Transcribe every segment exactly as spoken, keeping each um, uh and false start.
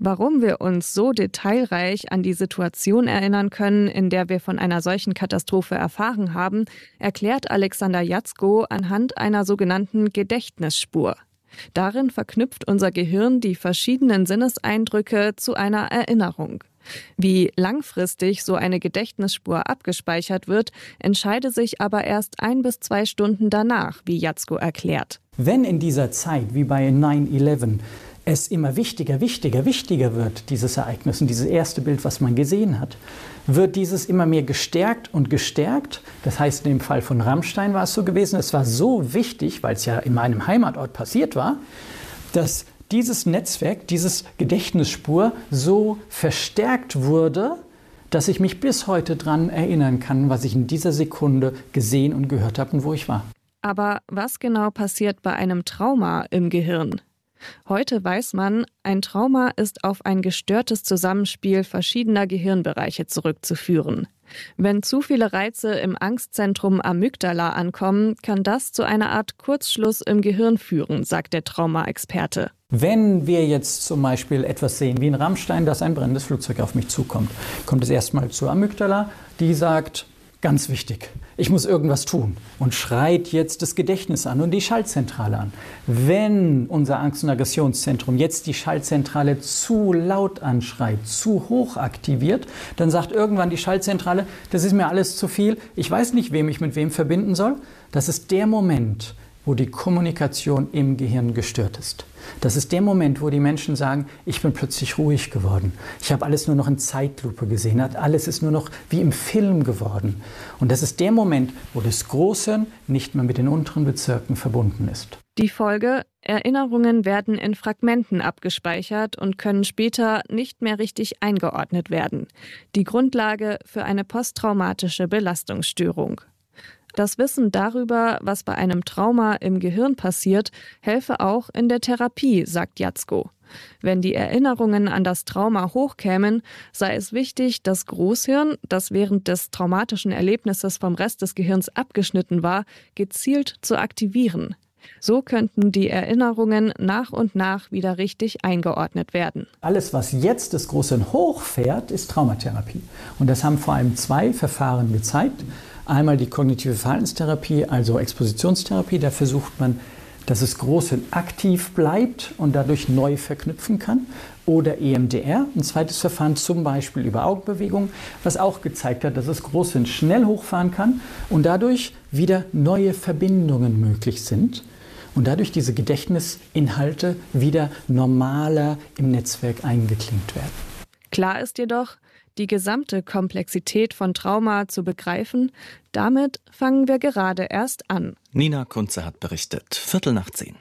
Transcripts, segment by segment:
Warum wir uns so detailreich an die Situation erinnern können, in der wir von einer solchen Katastrophe erfahren haben, erklärt Alexander Jatzko anhand einer sogenannten Gedächtnisspur. Darin verknüpft unser Gehirn die verschiedenen Sinneseindrücke zu einer Erinnerung. Wie langfristig so eine Gedächtnisspur abgespeichert wird, entscheide sich aber erst ein bis zwei Stunden danach, wie Jatzko erklärt. Wenn in dieser Zeit, wie bei neun elf, es immer wichtiger, wichtiger, wichtiger wird, dieses Ereignis und dieses erste Bild, was man gesehen hat, wird dieses immer mehr gestärkt und gestärkt. Das heißt, in dem Fall von Rammstein war es so gewesen, es war so wichtig, weil es ja in meinem Heimatort passiert war, dass dieses Netzwerk, dieses Gedächtnisspur so verstärkt wurde, dass ich mich bis heute daran erinnern kann, was ich in dieser Sekunde gesehen und gehört habe und wo ich war. Aber was genau passiert bei einem Trauma im Gehirn? Heute weiß man, ein Trauma ist auf ein gestörtes Zusammenspiel verschiedener Gehirnbereiche zurückzuführen. Wenn zu viele Reize im Angstzentrum Amygdala ankommen, kann das zu einer Art Kurzschluss im Gehirn führen, sagt der Traumaexperte. Wenn wir jetzt zum Beispiel etwas sehen wie in Rammstein, dass ein brennendes Flugzeug auf mich zukommt, kommt es erstmal zur Amygdala, die sagt, ganz wichtig, ich muss irgendwas tun und schreit jetzt das Gedächtnis an und die Schaltzentrale an. Wenn unser Angst- und Aggressionszentrum jetzt die Schaltzentrale zu laut anschreit, zu hoch aktiviert, dann sagt irgendwann die Schaltzentrale, das ist mir alles zu viel, ich weiß nicht, wem ich mit wem verbinden soll. Das ist der Moment, wo die Kommunikation im Gehirn gestört ist. Das ist der Moment, wo die Menschen sagen, ich bin plötzlich ruhig geworden. Ich habe alles nur noch in Zeitlupe gesehen, alles ist nur noch wie im Film geworden. Und das ist der Moment, wo das Großhirn nicht mehr mit den unteren Bezirken verbunden ist. Die Folge: Erinnerungen werden in Fragmenten abgespeichert und können später nicht mehr richtig eingeordnet werden. Die Grundlage für eine posttraumatische Belastungsstörung. Das Wissen darüber, was bei einem Trauma im Gehirn passiert, helfe auch in der Therapie, sagt Jatzko. Wenn die Erinnerungen an das Trauma hochkämen, sei es wichtig, das Großhirn, das während des traumatischen Erlebnisses vom Rest des Gehirns abgeschnitten war, gezielt zu aktivieren. So könnten die Erinnerungen nach und nach wieder richtig eingeordnet werden. Alles, was jetzt das Großhirn hochfährt, ist Traumatherapie. Und das haben vor allem zwei Verfahren gezeigt. Einmal die kognitive Verhaltenstherapie, also Expositionstherapie. Da versucht man, dass das Großhirn aktiv bleibt und dadurch neu verknüpfen kann. Oder E M D R, ein zweites Verfahren zum Beispiel über Augenbewegungen, was auch gezeigt hat, dass das Großhirn schnell hochfahren kann und dadurch wieder neue Verbindungen möglich sind. Und dadurch diese Gedächtnisinhalte wieder normaler im Netzwerk eingeklinkt werden. Klar ist jedoch, die gesamte Komplexität von Trauma zu begreifen, damit fangen wir gerade erst an. Nina Kunze hat berichtet. Viertel nach zehn.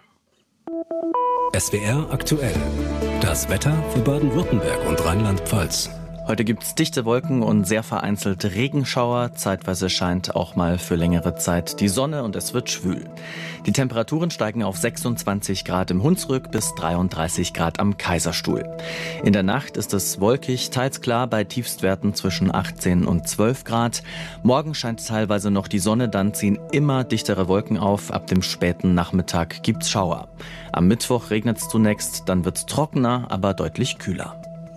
S W R aktuell. Das Wetter für Baden-Württemberg und Rheinland-Pfalz. Heute gibt es dichte Wolken und sehr vereinzelte Regenschauer. Zeitweise scheint auch mal für längere Zeit die Sonne und es wird schwül. Die Temperaturen steigen auf sechsundzwanzig Grad im Hunsrück bis dreiunddreißig Grad am Kaiserstuhl. In der Nacht ist es wolkig, teils klar bei Tiefstwerten zwischen achtzehn und zwölf Grad. Morgen scheint teilweise noch die Sonne, dann ziehen immer dichtere Wolken auf. Ab dem späten Nachmittag gibt's Schauer. Am Mittwoch regnet es zunächst, dann wird's trockener, aber deutlich kühler.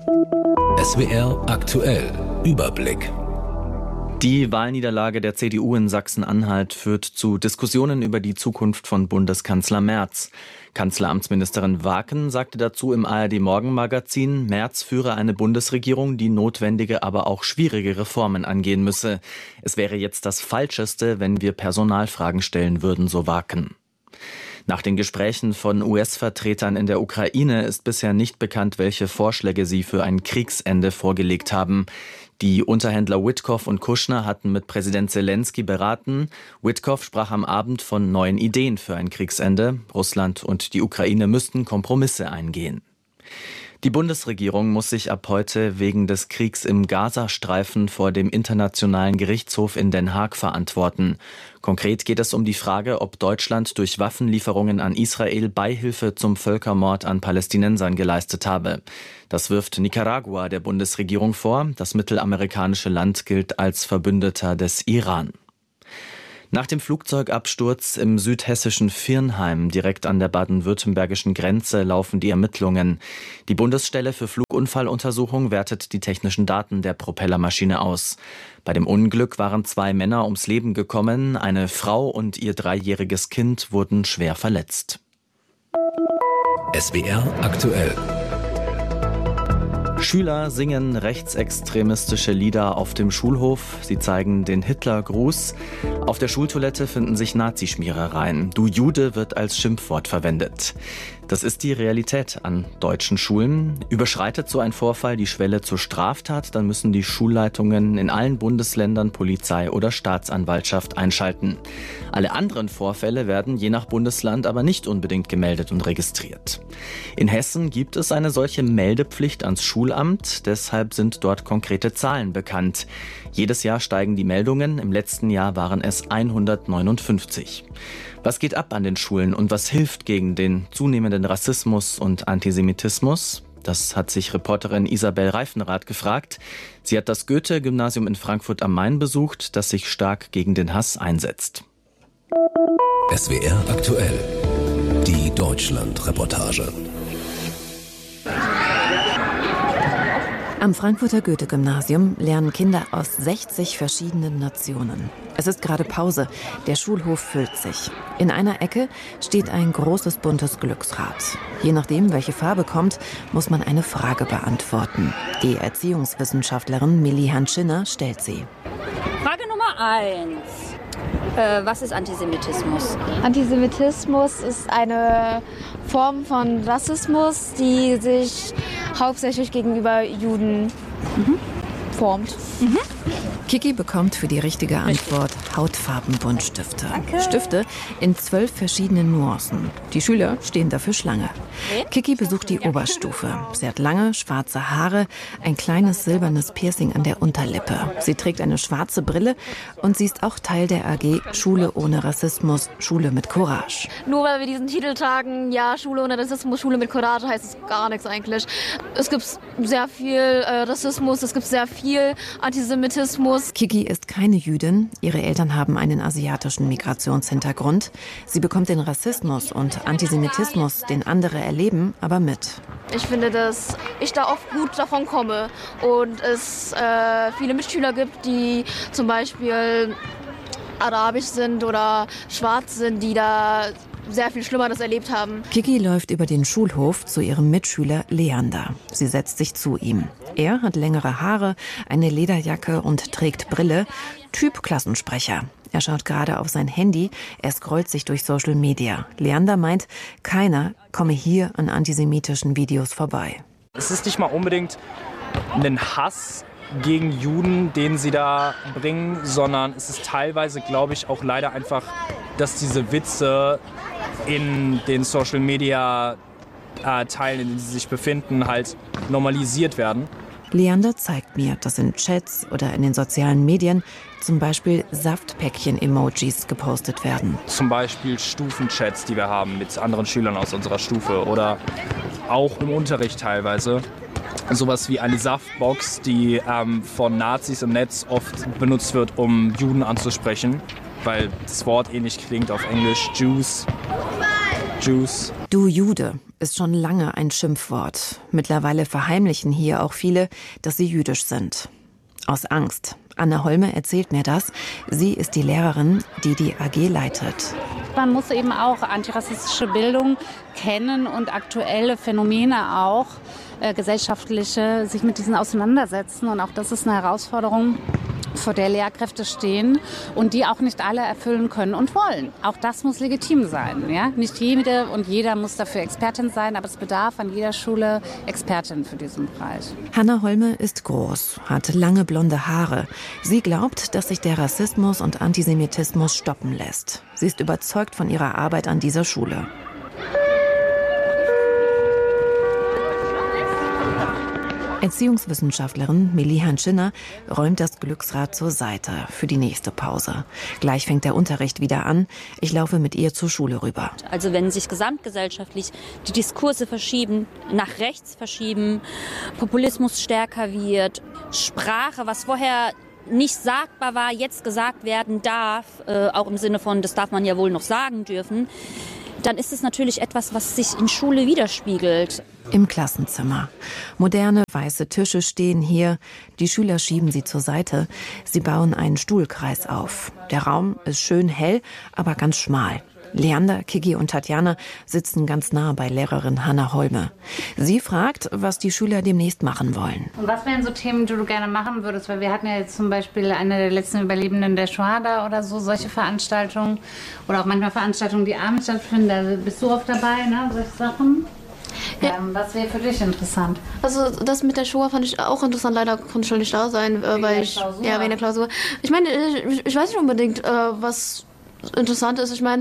S W R aktuell. Überblick. Die Wahlniederlage der C D U in Sachsen-Anhalt führt zu Diskussionen über die Zukunft von Bundeskanzler Merz. Kanzleramtsministerin Waken sagte dazu im A R D-Morgenmagazin, Merz führe eine Bundesregierung, die notwendige, aber auch schwierige Reformen angehen müsse. Es wäre jetzt das Falscheste, wenn wir Personalfragen stellen würden, so Waken. Nach den Gesprächen von U S-Vertretern in der Ukraine ist bisher nicht bekannt, welche Vorschläge sie für ein Kriegsende vorgelegt haben. Die Unterhändler Witkoff und Kushner hatten mit Präsident Zelensky beraten. Witkoff sprach am Abend von neuen Ideen für ein Kriegsende. Russland und die Ukraine müssten Kompromisse eingehen. Die Bundesregierung muss sich ab heute wegen des Kriegs im Gazastreifen vor dem Internationalen Gerichtshof in Den Haag verantworten. Konkret geht es um die Frage, ob Deutschland durch Waffenlieferungen an Israel Beihilfe zum Völkermord an Palästinensern geleistet habe. Das wirft Nicaragua der Bundesregierung vor. Das mittelamerikanische Land gilt als Verbündeter des Iran. Nach dem Flugzeugabsturz im südhessischen Virnheim, direkt an der baden-württembergischen Grenze, laufen die Ermittlungen. Die Bundesstelle für Flugunfalluntersuchung wertet die technischen Daten der Propellermaschine aus. Bei dem Unglück waren zwei Männer ums Leben gekommen. Eine Frau und ihr dreijähriges Kind wurden schwer verletzt. S W R aktuell. Schüler singen rechtsextremistische Lieder auf dem Schulhof. Sie zeigen den Hitlergruß. Auf der Schultoilette finden sich Nazischmierereien. Du Jude wird als Schimpfwort verwendet. Das ist die Realität an deutschen Schulen. Überschreitet so ein Vorfall die Schwelle zur Straftat, dann müssen die Schulleitungen in allen Bundesländern Polizei oder Staatsanwaltschaft einschalten. Alle anderen Vorfälle werden je nach Bundesland aber nicht unbedingt gemeldet und registriert. In Hessen gibt es eine solche Meldepflicht ans Schulamt, deshalb sind dort konkrete Zahlen bekannt. Jedes Jahr steigen die Meldungen, im letzten Jahr waren es hundertneunundfünfzig. Was geht ab an den Schulen und was hilft gegen den zunehmenden Rassismus und Antisemitismus? Das hat sich Reporterin Isabel Reifenrath gefragt. Sie hat das Goethe-Gymnasium in Frankfurt am Main besucht, das sich stark gegen den Hass einsetzt. S W R aktuell. Die Deutschland-Reportage. Am Frankfurter Goethe-Gymnasium lernen Kinder aus sechzig verschiedenen Nationen. Es ist gerade Pause. Der Schulhof füllt sich. In einer Ecke steht ein großes buntes Glücksrad. Je nachdem, welche Farbe kommt, muss man eine Frage beantworten. Die Erziehungswissenschaftlerin Millie Hanschinner stellt sie. Frage Nummer eins. Äh, was ist Antisemitismus? Antisemitismus ist eine Form von Rassismus, die sich hauptsächlich gegenüber Juden mhm. formt. Mhm. Kiki bekommt für die richtige Antwort Hautfarbenbuntstifte. Danke. Stifte in zwölf verschiedenen Nuancen. Die Schüler stehen dafür Schlange. Kiki besucht die Oberstufe. Sie hat lange, schwarze Haare, ein kleines silbernes Piercing an der Unterlippe. Sie trägt eine schwarze Brille und sie ist auch Teil der A G Schule ohne Rassismus, Schule mit Courage. Nur weil wir diesen Titel tragen, ja, Schule ohne Rassismus, Schule mit Courage, heißt es gar nichts eigentlich. Es gibt sehr viel äh, Rassismus, es gibt sehr viel Antisemitismus. Kiki ist keine Jüdin. Ihre Eltern haben einen asiatischen Migrationshintergrund. Sie bekommt den Rassismus und Antisemitismus, den andere erleben, aber mit. Ich finde, dass ich da oft gut davon komme und es äh, viele Mitschüler gibt, die zum Beispiel arabisch sind oder schwarz sind, die da sehr viel Schlimmeres erlebt haben. Kiki läuft über den Schulhof zu ihrem Mitschüler Leander. Sie setzt sich zu ihm. Er hat längere Haare, eine Lederjacke und trägt Brille. Typ Klassensprecher. Er schaut gerade auf sein Handy. Er scrollt sich durch Social Media. Leander meint, keiner komme hier an antisemitischen Videos vorbei. Es ist nicht mal unbedingt ein Hass gegen Juden, den sie da bringen, sondern es ist teilweise, glaube ich, auch leider einfach, dass diese Witze in den Social Media äh, Teilen, in denen sie sich befinden, halt normalisiert werden. Leander zeigt mir, dass in Chats oder in den sozialen Medien zum Beispiel Saftpäckchen-Emojis gepostet werden. Zum Beispiel Stufenchats, die wir haben mit anderen Schülern aus unserer Stufe oder auch im Unterricht teilweise. Sowas wie eine Saftbox, die ähm, von Nazis im Netz oft benutzt wird, um Juden anzusprechen, weil das Wort ähnlich klingt auf Englisch. Jews. Jews. Du Jude ist schon lange ein Schimpfwort. Mittlerweile verheimlichen hier auch viele, dass sie jüdisch sind. Aus Angst. Anne Holme erzählt mir das. Sie ist die Lehrerin, die die A G leitet. Man muss eben auch antirassistische Bildung kennen und aktuelle Phänomene auch, äh, gesellschaftliche, sich mit diesen auseinandersetzen. Und auch das ist eine Herausforderung, vor der Lehrkräfte stehen und die auch nicht alle erfüllen können und wollen. Auch das muss legitim sein. Ja? Nicht jede und jeder muss dafür Expertin sein, aber es bedarf an jeder Schule Expertin für diesen Bereich. Hanna Holme ist groß, hat lange blonde Haare. Sie glaubt, dass sich der Rassismus und Antisemitismus stoppen lässt. Sie ist überzeugt von ihrer Arbeit an dieser Schule. Erziehungswissenschaftlerin Millie Hanschinner räumt das Glücksrad zur Seite für die nächste Pause. Gleich fängt der Unterricht wieder an. Ich laufe mit ihr zur Schule rüber. Also wenn sich gesamtgesellschaftlich die Diskurse verschieben, nach rechts verschieben, Populismus stärker wird, Sprache, was vorher nicht sagbar war, jetzt gesagt werden darf, äh, auch im Sinne von, das darf man ja wohl noch sagen dürfen, dann ist es natürlich etwas, was sich in Schule widerspiegelt. Im Klassenzimmer. Moderne weiße Tische stehen hier. Die Schüler schieben sie zur Seite. Sie bauen einen Stuhlkreis auf. Der Raum ist schön hell, aber ganz schmal. Leander, Kiki und Tatjana sitzen ganz nah bei Lehrerin Hanna Holme. Sie fragt, was die Schüler demnächst machen wollen. Und was wären so Themen, die du gerne machen würdest? Weil wir hatten ja jetzt zum Beispiel eine der letzten Überlebenden der Shoah da oder so, solche Veranstaltungen. Oder auch manchmal Veranstaltungen, die abends stattfinden. Da bist du oft dabei, ne? Solche Sachen. Ja. Ähm, was wäre für dich interessant? Also das mit der Shoah fand ich auch interessant. Leider konnte ich schon nicht da sein, äh, weil ich, ja, wegen der Klausur. Ich meine, ich, ich weiß nicht unbedingt, äh, was interessant ist. Ich meine,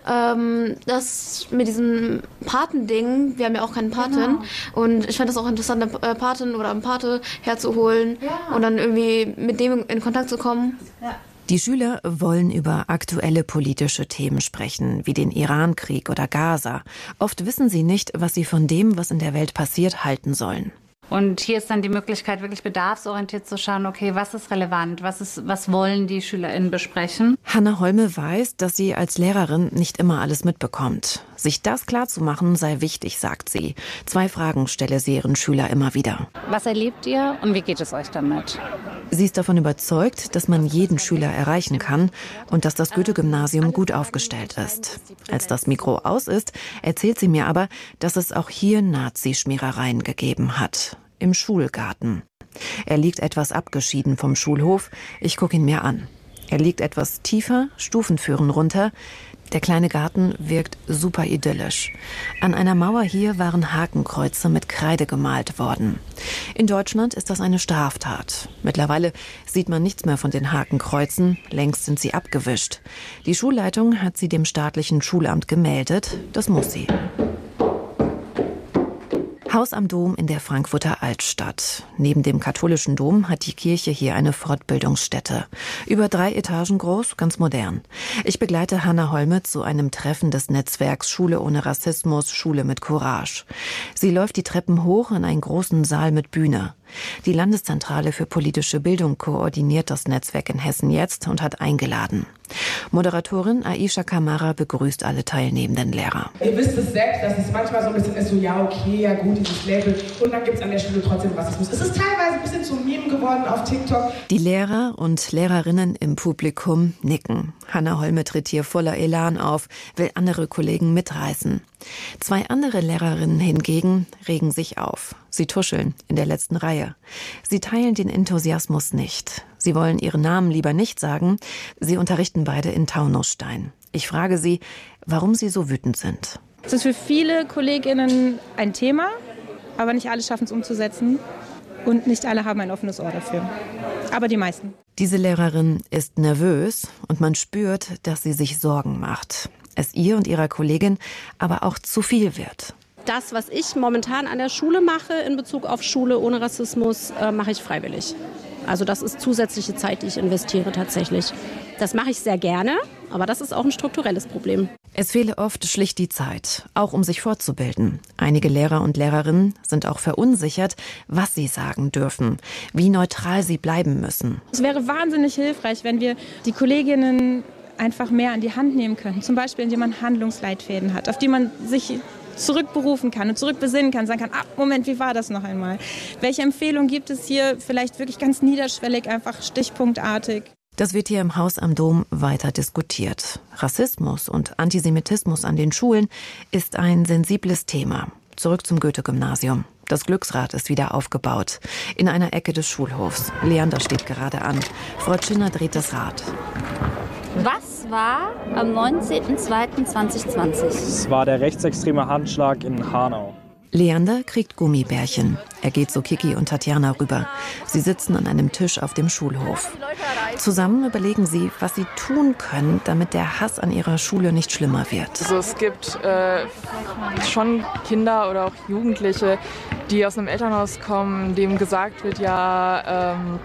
ähm, das mit diesem Patending, wir haben ja auch keinen Paten. Genau. Und ich fand das auch interessant, eine Patin oder einen Pate herzuholen, ja, und dann irgendwie mit dem in Kontakt zu kommen. Ja. Die Schüler wollen über aktuelle politische Themen sprechen, wie den Irankrieg oder Gaza. Oft wissen sie nicht, was sie von dem, was in der Welt passiert, halten sollen. Und hier ist dann die Möglichkeit, wirklich bedarfsorientiert zu schauen, okay, was ist relevant, was ist, was wollen die SchülerInnen besprechen? Hanna Holme weiß, dass sie als Lehrerin nicht immer alles mitbekommt. Sich das klarzumachen sei wichtig, sagt sie. Zwei Fragen stelle sie ihren Schüler immer wieder. Was erlebt ihr und wie geht es euch damit? Sie ist davon überzeugt, dass man jeden Schüler erreichen kann und dass das Goethe-Gymnasium gut aufgestellt ist. Als das Mikro aus ist, erzählt sie mir aber, dass es auch hier Nazischmierereien gegeben hat. Im Schulgarten. Er liegt etwas abgeschieden vom Schulhof. Ich gucke ihn mir an. Er liegt etwas tiefer, Stufen führen runter. Der kleine Garten wirkt super idyllisch. An einer Mauer hier waren Hakenkreuze mit Kreide gemalt worden. In Deutschland ist das eine Straftat. Mittlerweile sieht man nichts mehr von den Hakenkreuzen. Längst sind sie abgewischt. Die Schulleitung hat sie dem staatlichen Schulamt gemeldet. Das muss sie. Haus am Dom in der Frankfurter Altstadt. Neben dem katholischen Dom hat die Kirche hier eine Fortbildungsstätte. Über drei Etagen groß, ganz modern. Ich begleite Hanna Holme zu einem Treffen des Netzwerks Schule ohne Rassismus, Schule mit Courage. Sie läuft die Treppen hoch in einen großen Saal mit Bühne. Die Landeszentrale für politische Bildung koordiniert das Netzwerk in Hessen jetzt und hat eingeladen. Moderatorin Aisha Kamara begrüßt alle teilnehmenden Lehrer. Ihr wisst es selbst, dass es manchmal so ein bisschen ist, so ja okay, ja gut, dieses Label, und dann gibt es an der Schule trotzdem Rassismus. Es ist teilweise ein bisschen zu Meme geworden auf TikTok. Die Lehrer und Lehrerinnen im Publikum nicken. Hanna Holme tritt hier voller Elan auf, will andere Kollegen mitreißen. Zwei andere Lehrerinnen hingegen regen sich auf. Sie tuscheln in der letzten Reihe. Sie teilen den Enthusiasmus nicht. Sie wollen ihren Namen lieber nicht sagen. Sie unterrichten beide in Taunusstein. Ich frage sie, warum sie so wütend sind. Es ist für viele KollegInnen ein Thema, aber nicht alle schaffen es umzusetzen. Und nicht alle haben ein offenes Ohr dafür. Aber die meisten. Diese Lehrerin ist nervös und man spürt, dass sie sich Sorgen macht. Es ihr und ihrer Kollegin aber auch zu viel wird. Das, was ich momentan an der Schule mache in Bezug auf Schule ohne Rassismus, äh, mache ich freiwillig. Also das ist zusätzliche Zeit, die ich investiere tatsächlich. Das mache ich sehr gerne, aber das ist auch ein strukturelles Problem. Es fehle oft schlicht die Zeit, auch um sich fortzubilden. Einige Lehrer und Lehrerinnen sind auch verunsichert, was sie sagen dürfen, wie neutral sie bleiben müssen. Es wäre wahnsinnig hilfreich, wenn wir die Kolleginnen einfach mehr an die Hand nehmen könnten. Zum Beispiel, indem man Handlungsleitfäden hat, auf die man sich zurückberufen kann und zurückbesinnen kann, sagen kann, ah, Moment, wie war das noch einmal? Welche Empfehlungen gibt es hier? Vielleicht wirklich ganz niederschwellig, einfach stichpunktartig. Das wird hier im Haus am Dom weiter diskutiert. Rassismus und Antisemitismus an den Schulen ist ein sensibles Thema. Zurück zum Goethe-Gymnasium. Das Glücksrad ist wieder aufgebaut. In einer Ecke des Schulhofs. Leander steht gerade an. Frau Tschinner dreht das Rad. Was war am neunzehnten zweiten zweitausendzwanzig? Es war der rechtsextreme Handschlag in Hanau. Leander kriegt Gummibärchen. Er geht zu Kiki und Tatjana rüber. Sie sitzen an einem Tisch auf dem Schulhof. Zusammen überlegen sie, was sie tun können, damit der Hass an ihrer Schule nicht schlimmer wird. Also es gibt äh, schon Kinder oder auch Jugendliche, die aus einem Elternhaus kommen, dem gesagt wird, ja, ähm,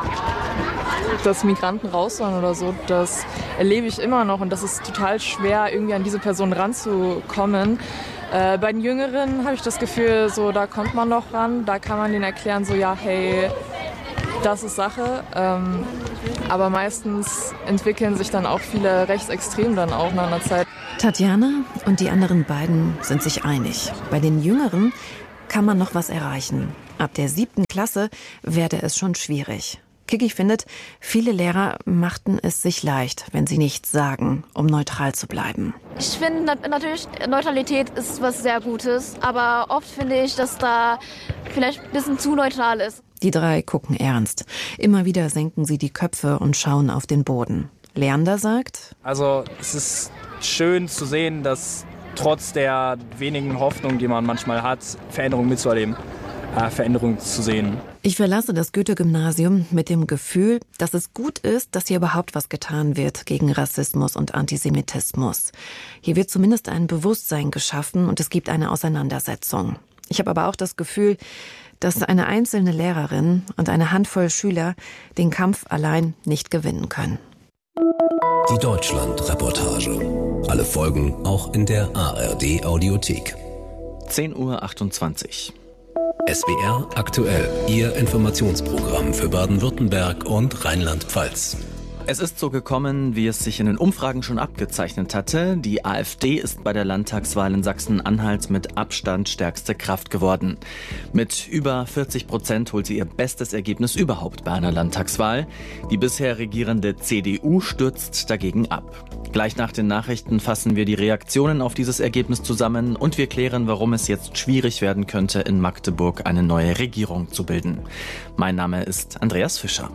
dass Migranten raus sollen oder so. Das erlebe ich immer noch und das ist total schwer, irgendwie an diese Person ranzukommen. Äh, bei den Jüngeren habe ich das Gefühl, so da kommt man noch ran, da kann man denen erklären, so ja, hey, das ist Sache. Ähm, aber meistens entwickeln sich dann auch viele Rechtsextreme dann auch nach einer Zeit. Tatjana und die anderen beiden sind sich einig. Bei den Jüngeren kann man noch was erreichen. Ab der siebten Klasse werde es schon schwierig. Kiki findet, viele Lehrer machten es sich leicht, wenn sie nichts sagen, um neutral zu bleiben. Ich finde natürlich, Neutralität ist was sehr Gutes, aber oft finde ich, dass da vielleicht ein bisschen zu neutral ist. Die drei gucken ernst. Immer wieder senken sie die Köpfe und schauen auf den Boden. Leander sagt: Also es ist schön zu sehen, dass trotz der wenigen Hoffnung, die man manchmal hat, Veränderungen mitzuerleben, äh, Veränderungen zu sehen. Ich verlasse das Goethe-Gymnasium mit dem Gefühl, dass es gut ist, dass hier überhaupt was getan wird gegen Rassismus und Antisemitismus. Hier wird zumindest ein Bewusstsein geschaffen und es gibt eine Auseinandersetzung. Ich habe aber auch das Gefühl, dass eine einzelne Lehrerin und eine Handvoll Schüler den Kampf allein nicht gewinnen können. Die Deutschland-Reportage. Alle Folgen auch in der A R D-Audiothek. zehn Uhr achtundzwanzig. S W R aktuell, Ihr Informationsprogramm für Baden-Württemberg und Rheinland-Pfalz. Es ist so gekommen, wie es sich in den Umfragen schon abgezeichnet hatte. Die AfD ist bei der Landtagswahl in Sachsen-Anhalt mit Abstand stärkste Kraft geworden. Mit über vierzig Prozent holt sie ihr bestes Ergebnis überhaupt bei einer Landtagswahl. Die bisher regierende C D U stürzt dagegen ab. Gleich nach den Nachrichten fassen wir die Reaktionen auf dieses Ergebnis zusammen und wir klären, warum es jetzt schwierig werden könnte, in Magdeburg eine neue Regierung zu bilden. Mein Name ist Andreas Fischer.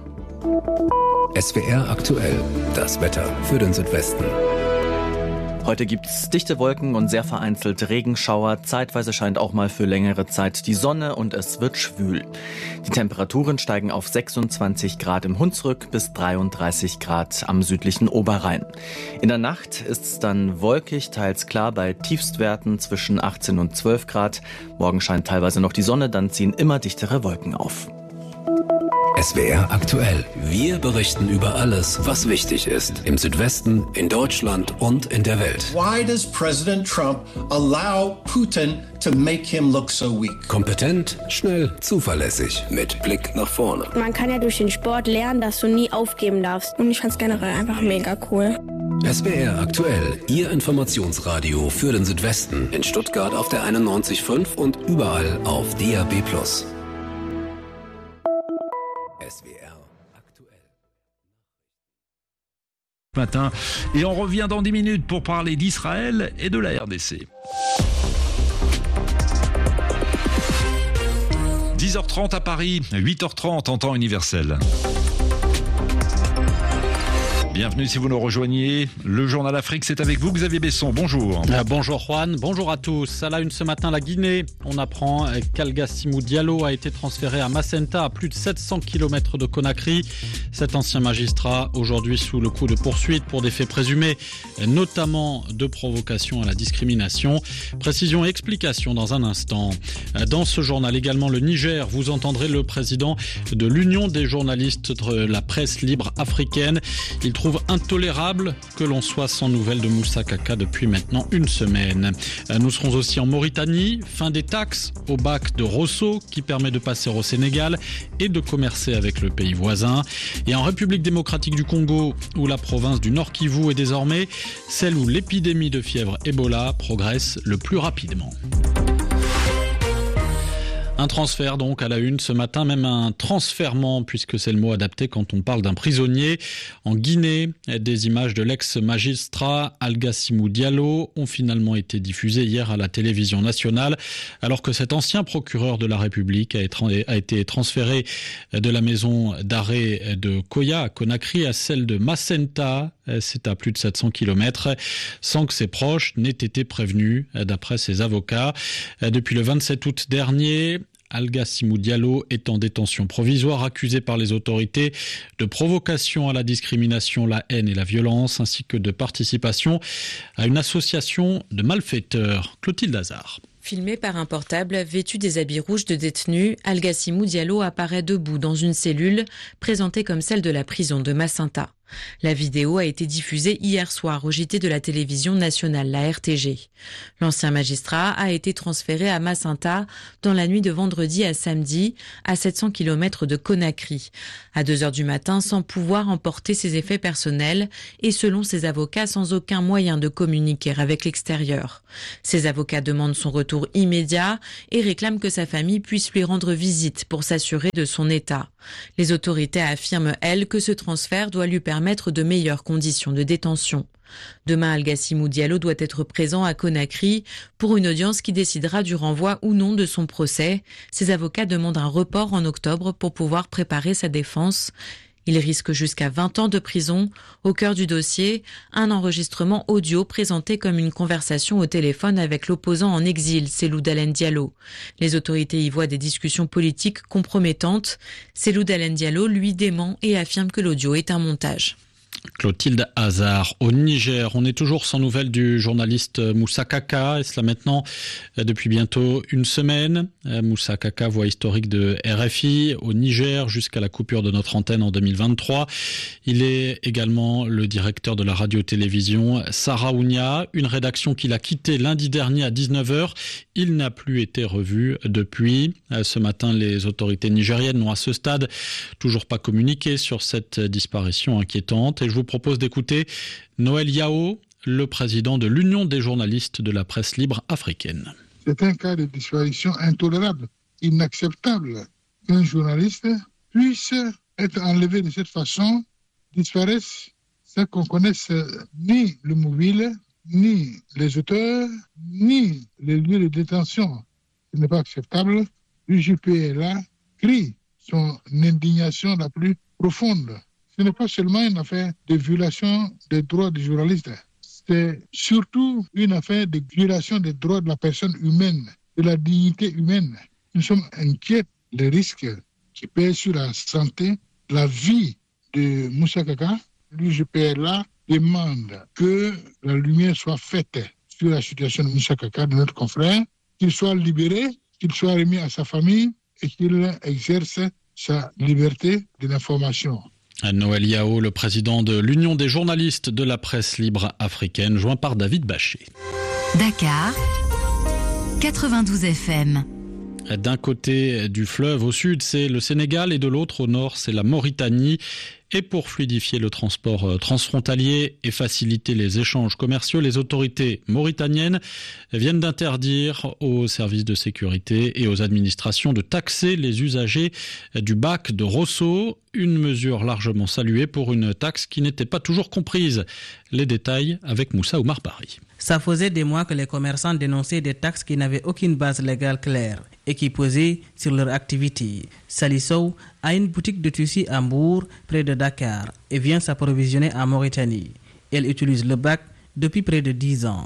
S W R aktuell, das Wetter für den Südwesten. Heute gibt's dichte Wolken und sehr vereinzelte Regenschauer. Zeitweise scheint auch mal für längere Zeit die Sonne und es wird schwül. Die Temperaturen steigen auf sechsundzwanzig Grad im Hunsrück bis dreiunddreißig Grad am südlichen Oberrhein. In der Nacht ist's dann wolkig, teils klar bei Tiefstwerten zwischen achtzehn und zwölf Grad. Morgen scheint teilweise noch die Sonne, dann ziehen immer dichtere Wolken auf. S W R aktuell. Wir berichten über alles, was wichtig ist. Im Südwesten, in Deutschland und in der Welt. Why does President Trump allow Putin to make him look so weak? Kompetent, schnell, zuverlässig, mit Blick nach vorne. Man kann ja durch den Sport lernen, dass du nie aufgeben darfst. Und ich fand es generell einfach mega cool. S W R aktuell, Ihr Informationsradio für den Südwesten. In Stuttgart auf der einundneunzig Komma fünf und überall auf D A B plus. S W R aktuell. Matin et on revient dans dix minutes pour parler d'Israël et de la R D C. dix heures trente à Paris, huit heures trente en temps universel. Bienvenue si vous nous rejoignez. Le Journal Afrique, c'est avec vous, Xavier Besson. Bonjour. Euh, bonjour Juan, bonjour à tous. À la une ce matin, la Guinée. On apprend qu'Algassimou Diallo a été transféré à Macenta, à plus de sept cents kilomètres de Conakry. Cet ancien magistrat, aujourd'hui sous le coup de poursuite pour des faits présumés, notamment de provocation à la discrimination. Précision et explication dans un instant. Dans ce journal également, le Niger. Vous entendrez le président de l'Union des journalistes de la presse libre africaine. Il trouve intolérable que l'on soit sans nouvelles de Moussa Kaka depuis maintenant une semaine. Nous serons aussi en Mauritanie, fin des taxes au bac de Rosso qui permet de passer au Sénégal et de commercer avec le pays voisin. Et en République démocratique du Congo, où la province du Nord Kivu est désormais celle où l'épidémie de fièvre Ebola progresse le plus rapidement. Un transfert donc à la une ce matin, même un transfèrement puisque c'est le mot adapté quand on parle d'un prisonnier. En Guinée, des images de l'ex-magistrat Algassimou Diallo ont finalement été diffusées hier à la télévision nationale alors que cet ancien procureur de la République a été transféré de la maison d'arrêt de Koya à Conakry à celle de Macenta. C'est à plus de sept cents kilomètres, sans que ses proches n'aient été prévenus, d'après ses avocats. Depuis le vingt-sept août dernier, Algassimou Diallo est en détention provisoire, accusé par les autorités de provocation à la discrimination, la haine et la violence, ainsi que de participation à une association de malfaiteurs. Clotilde Hazard. Filmé par un portable, vêtu des habits rouges de détenu, Algassimou Diallo apparaît debout dans une cellule présentée comme celle de la prison de Macenta. La vidéo a été diffusée hier soir au J T de la télévision nationale, la R T G. L'ancien magistrat a été transféré à Macenta dans la nuit de vendredi à samedi, à sept cents kilomètres de Conakry, à deux heures du matin, sans pouvoir emporter ses effets personnels et selon ses avocats, sans aucun moyen de communiquer avec l'extérieur. Ses avocats demandent son retour immédiat et réclament que sa famille puisse lui rendre visite pour s'assurer de son état. Les autorités affirment, elles, que ce transfert doit lui permettre de meilleures conditions de détention. Demain, Algassimou Diallo doit être présent à Conakry pour une audience qui décidera du renvoi ou non de son procès. Ses avocats demandent un report en octobre pour pouvoir préparer sa défense. Il risque jusqu'à vingt ans de prison. Au cœur du dossier, un enregistrement audio présenté comme une conversation au téléphone avec l'opposant en exil, Cellou Dalein Diallo. Les autorités y voient des discussions politiques compromettantes. Cellou Dalein Diallo, lui, dément et affirme que l'audio est un montage. Clotilde Hazard, au Niger, on est toujours sans nouvelles du journaliste Moussa Kaka, et cela maintenant depuis bientôt une semaine. Moussa Kaka, voix historique de R F I au Niger jusqu'à la coupure de notre antenne en deux mille vingt-trois. Il est également le directeur de la radio-télévision Saraounia, une rédaction qu'il a quittée lundi dernier à dix-neuf heures. Il n'a plus été revu depuis. Ce matin, les autorités nigériennes n'ont à ce stade toujours pas communiqué sur cette disparition inquiétante. Et je vous propose d'écouter Noël Yao, le président de l'Union des journalistes de la presse libre africaine. C'est un cas de disparition intolérable, inacceptable. Qu'un journaliste puisse être enlevé de cette façon, disparaisse, sans qu'on connaisse ni le mobile, ni les auteurs, ni les lieux de détention. Ce n'est pas acceptable. L'U J P est là, crie son indignation la plus profonde. Ce n'est pas seulement une affaire de violation des droits des journalistes, c'est surtout une affaire de violation des droits de la personne humaine, de la dignité humaine. Nous sommes inquiets des risques qui pèsent sur la santé, la vie de Moussa Kaka. L'U J P là demande que la lumière soit faite sur la situation de Moussa Kaka, de notre confrère, qu'il soit libéré, qu'il soit remis à sa famille et qu'il exerce sa liberté de l'information. Noël Yao, le président de l'Union des journalistes de la presse libre africaine, joint par David Bachet. Dakar, quatre-vingt-douze F M. D'un côté du fleuve au sud, c'est le Sénégal et de l'autre au nord, c'est la Mauritanie. Et pour fluidifier le transport transfrontalier et faciliter les échanges commerciaux, les autorités mauritaniennes viennent d'interdire aux services de sécurité et aux administrations de taxer les usagers du bac de Rosso, une mesure largement saluée pour une taxe qui n'était pas toujours comprise. Les détails avec Moussa Oumar Bari. Ça faisait des mois que les commerçants dénonçaient des taxes qui n'avaient aucune base légale claire et qui pesaient sur leur activité. Salissou a une boutique de tissus à Mbour, près de Dakar, et vient s'approvisionner en Mauritanie. Elle utilise le bac depuis près de dix ans.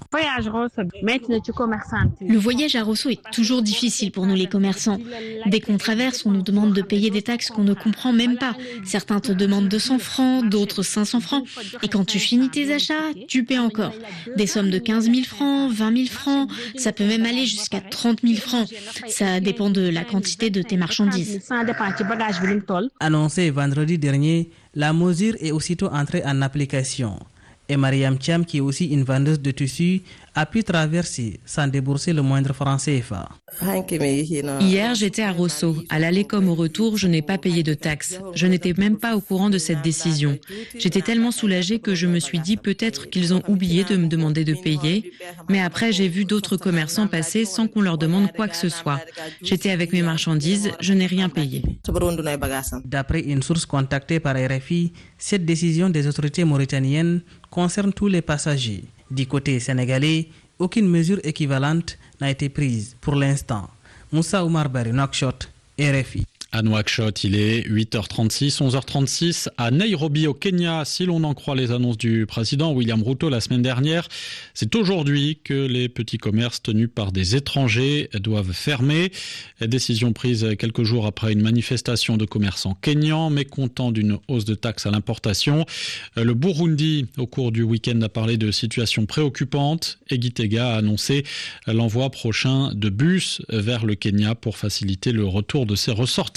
Le voyage à Rosso est toujours difficile pour nous les commerçants. Dès qu'on traverse, on nous demande de payer des taxes qu'on ne comprend même pas. Certains te demandent deux cents francs, d'autres cinq cents francs. Et quand tu finis tes achats, tu paies encore. Des sommes de quinze mille francs, vingt mille francs, ça peut même aller jusqu'à trente mille francs. Ça dépend de la quantité de tes marchandises. Annoncé vendredi dernier, la mesure est aussitôt entrée en application. Et Mariam Thiam, qui est aussi une vendeuse de tissus, a pu traverser sans débourser le moindre franc C F A. Hier, j'étais à Rosso. À l'aller comme au retour, je n'ai pas payé de taxes. Je n'étais même pas au courant de cette décision. J'étais tellement soulagée que je me suis dit peut-être qu'ils ont oublié de me demander de payer. Mais après, j'ai vu d'autres commerçants passer sans qu'on leur demande quoi que ce soit. J'étais avec mes marchandises, je n'ai rien payé. D'après une source contactée par R F I, cette décision des autorités mauritaniennes concerne tous les passagers. Du côté sénégalais, aucune mesure équivalente n'a été prise pour l'instant. Moussa Oumar Bari, Nouakchott, R F I. À Nouakchott, il est huit heures trente-six, onze heures trente-six. À Nairobi, au Kenya, si l'on en croit les annonces du président William Ruto la semaine dernière, c'est aujourd'hui que les petits commerces tenus par des étrangers doivent fermer. Décision prise quelques jours après une manifestation de commerçants kenyans mécontents d'une hausse de taxes à l'importation. Le Burundi, au cours du week-end, a parlé de situation préoccupante et Gitega a annoncé l'envoi prochain de bus vers le Kenya pour faciliter le retour de ses ressortissants.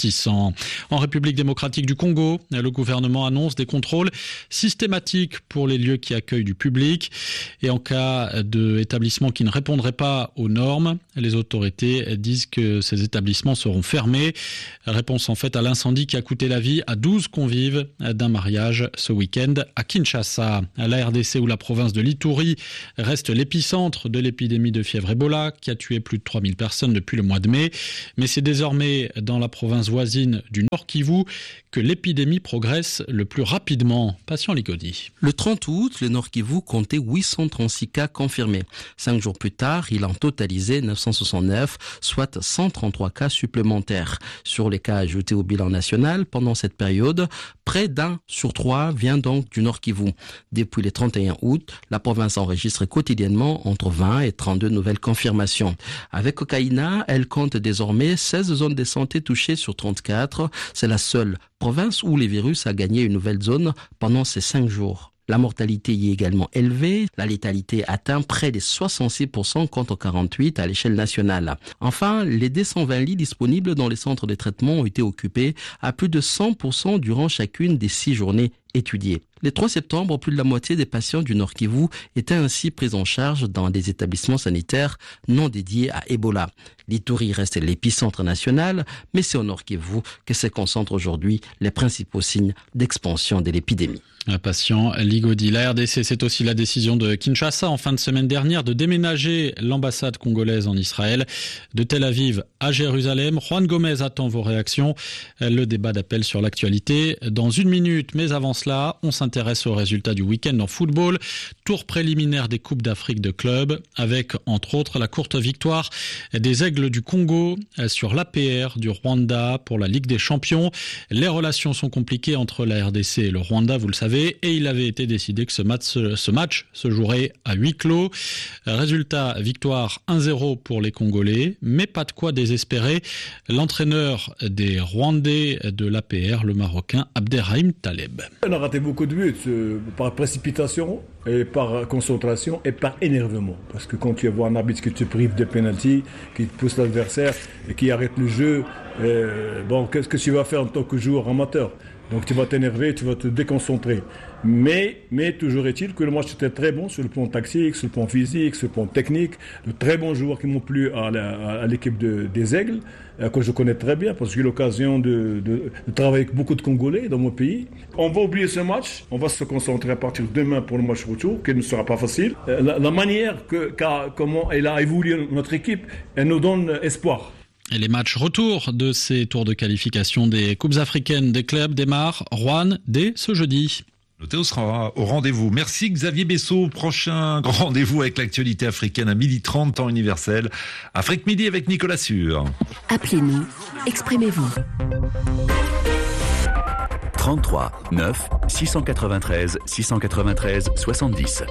ressortissants. En République démocratique du Congo, le gouvernement annonce des contrôles systématiques pour les lieux qui accueillent du public. Et en cas d'établissements qui ne répondraient pas aux normes, les autorités disent que ces établissements seront fermés. Réponse en fait à l'incendie qui a coûté la vie à douze convives d'un mariage ce week-end à Kinshasa. La R D C ou la province de l'Ituri reste l'épicentre de l'épidémie de fièvre Ebola qui a tué plus de trois mille personnes depuis le mois de mai. Mais c'est désormais dans la province voisine du Nord Kivu que l'épidémie progresse le plus rapidement. Patient Ligodi. Le trente août, le Nord Kivu comptait huit cent trente-six cas confirmés. Cinq jours plus tard, il en totalisait neuf cent soixante-neuf, soit cent trente-trois cas supplémentaires. Sur les cas ajoutés au bilan national, pendant cette période, près d'un sur trois vient donc du Nord Kivu. Depuis le trente et un août, la province enregistre quotidiennement entre vingt et trente-deux nouvelles confirmations. Avec Okaina, elle compte désormais seize zones de santé touchées sur trente-quatre. C'est la seule province où le virus a gagné une nouvelle zone pendant ces cinq jours. La mortalité y est également élevée. La létalité atteint près de soixante-six pour cent contre quarante-huit à l'échelle nationale. Enfin, les deux cent vingt lits disponibles dans les centres de traitement ont été occupés à plus de cent pour cent durant chacune des six journées étudiées. Le trois septembre, plus de la moitié des patients du Nord Kivu étaient ainsi pris en charge dans des établissements sanitaires non dédiés à Ebola. L'Ituri reste l'épicentre national, mais c'est au Nord Kivu que se concentrent aujourd'hui les principaux signes d'expansion de l'épidémie. Un patient Ligodi. La R D C, c'est aussi la décision de Kinshasa en fin de semaine dernière de déménager l'ambassade congolaise en Israël de Tel Aviv à Jérusalem. Juan Gomez attend vos réactions. Le débat d'appel sur l'actualité dans une minute. Mais avant cela, on s'intéresse aux résultats du week-end en football. Tour préliminaire des Coupes d'Afrique de clubs avec, entre autres, la courte victoire des Aigles du Congo sur l'A P R du Rwanda pour la Ligue des Champions. Les relations sont compliquées entre la R D C et le Rwanda, vous le savez. Et il avait été décidé que ce match, ce match se jouerait à huis clos. Résultat, victoire un zéro pour les Congolais, mais pas de quoi désespérer. L'entraîneur des Rwandais de l'A P R, le Marocain Abderrahim Taleb. On a raté beaucoup de buts euh, par précipitation, et par concentration et par énervement. Parce que quand tu vois un arbitre qui te prive de pénalty, qui te pousse l'adversaire et qui arrête le jeu, euh, bon, qu'est-ce que tu vas faire en tant que joueur amateur ? Donc tu vas t'énerver, tu vas te déconcentrer. Mais, mais toujours est-il que le match était très bon sur le plan tactique, sur le plan physique, sur le plan technique. De très bons joueurs qui m'ont plu à, la, à l'équipe de, des Aigles, que je connais très bien parce que j'ai eu l'occasion de, de, de travailler avec beaucoup de Congolais dans mon pays. On va oublier ce match, on va se concentrer à partir de demain pour le match retour, qui ne sera pas facile. La, la manière que, comment elle a évolué notre équipe, elle nous donne espoir. Et les matchs retour de ces tours de qualification des Coupes africaines des clubs démarrent, Rouen, dès ce jeudi. Le Théo sera au rendez-vous. Merci Xavier Bessot. Prochain grand rendez-vous avec l'actualité africaine à midi trente, temps universel. Afrique Midi avec Nicolas Sûr. Appelez-nous, exprimez-vous. trente-trois neuf six cent quatre-vingt-treize six cent quatre-vingt-treize soixante-dix.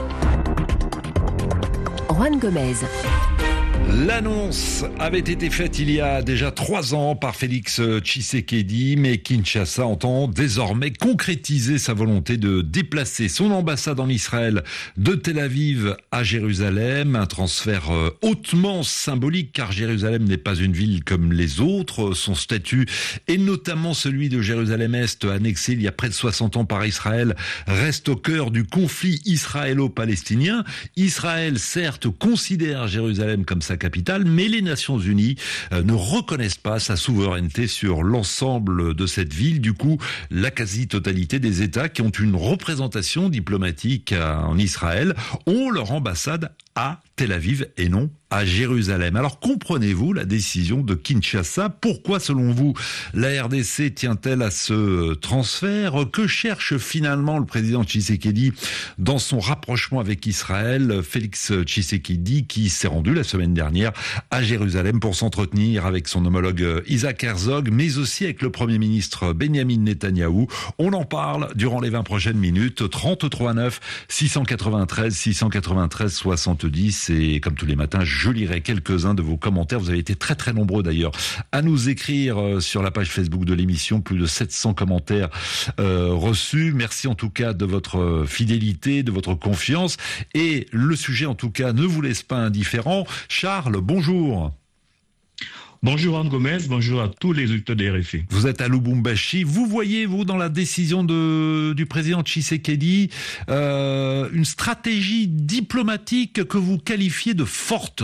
Juan Gomez. L'annonce avait été faite il y a déjà trois ans par Félix Tshisekedi, mais Kinshasa entend désormais concrétiser sa volonté de déplacer son ambassade en Israël de Tel Aviv à Jérusalem. Un transfert hautement symbolique car Jérusalem n'est pas une ville comme les autres. Son statut, et notamment celui de Jérusalem-Est, annexé il y a près de soixante ans par Israël, reste au cœur du conflit israélo-palestinien. Israël, certes, considère Jérusalem comme sa capitale, mais les Nations Unies euh, ne reconnaissent pas sa souveraineté sur l'ensemble de cette ville. Du coup, la quasi-totalité des États qui ont une représentation diplomatique euh, en Israël ont leur ambassade à Tel Aviv et non à Jérusalem. Alors comprenez-vous la décision de Kinshasa ? Pourquoi, selon vous, la R D C tient-elle à ce transfert ? Que cherche finalement le président Tshisekedi dans son rapprochement avec Israël ? Félix Tshisekedi qui s'est rendu la semaine dernière à Jérusalem pour s'entretenir avec son homologue Isaac Herzog, mais aussi avec le Premier ministre Benyamin Netanyahou. On en parle durant les vingt prochaines minutes. trente-trois neuf six cent quatre-vingt-treize six cent quatre-vingt-treize soixante-dix, et comme tous les matins, je lirai quelques-uns de vos commentaires. Vous avez été très très nombreux d'ailleurs à nous écrire sur la page Facebook de l'émission, plus de sept cents commentaires euh, reçus. Merci en tout cas de votre fidélité, de votre confiance, et le sujet en tout cas ne vous laisse pas indifférent. Charles, bonjour. Bonjour Anne Gomez, bonjour à tous les auditeurs de R F I. Vous êtes à Lubumbashi. Vous voyez, vous, dans la décision de, du président Tshisekedi, euh, une stratégie diplomatique que vous qualifiez de forte?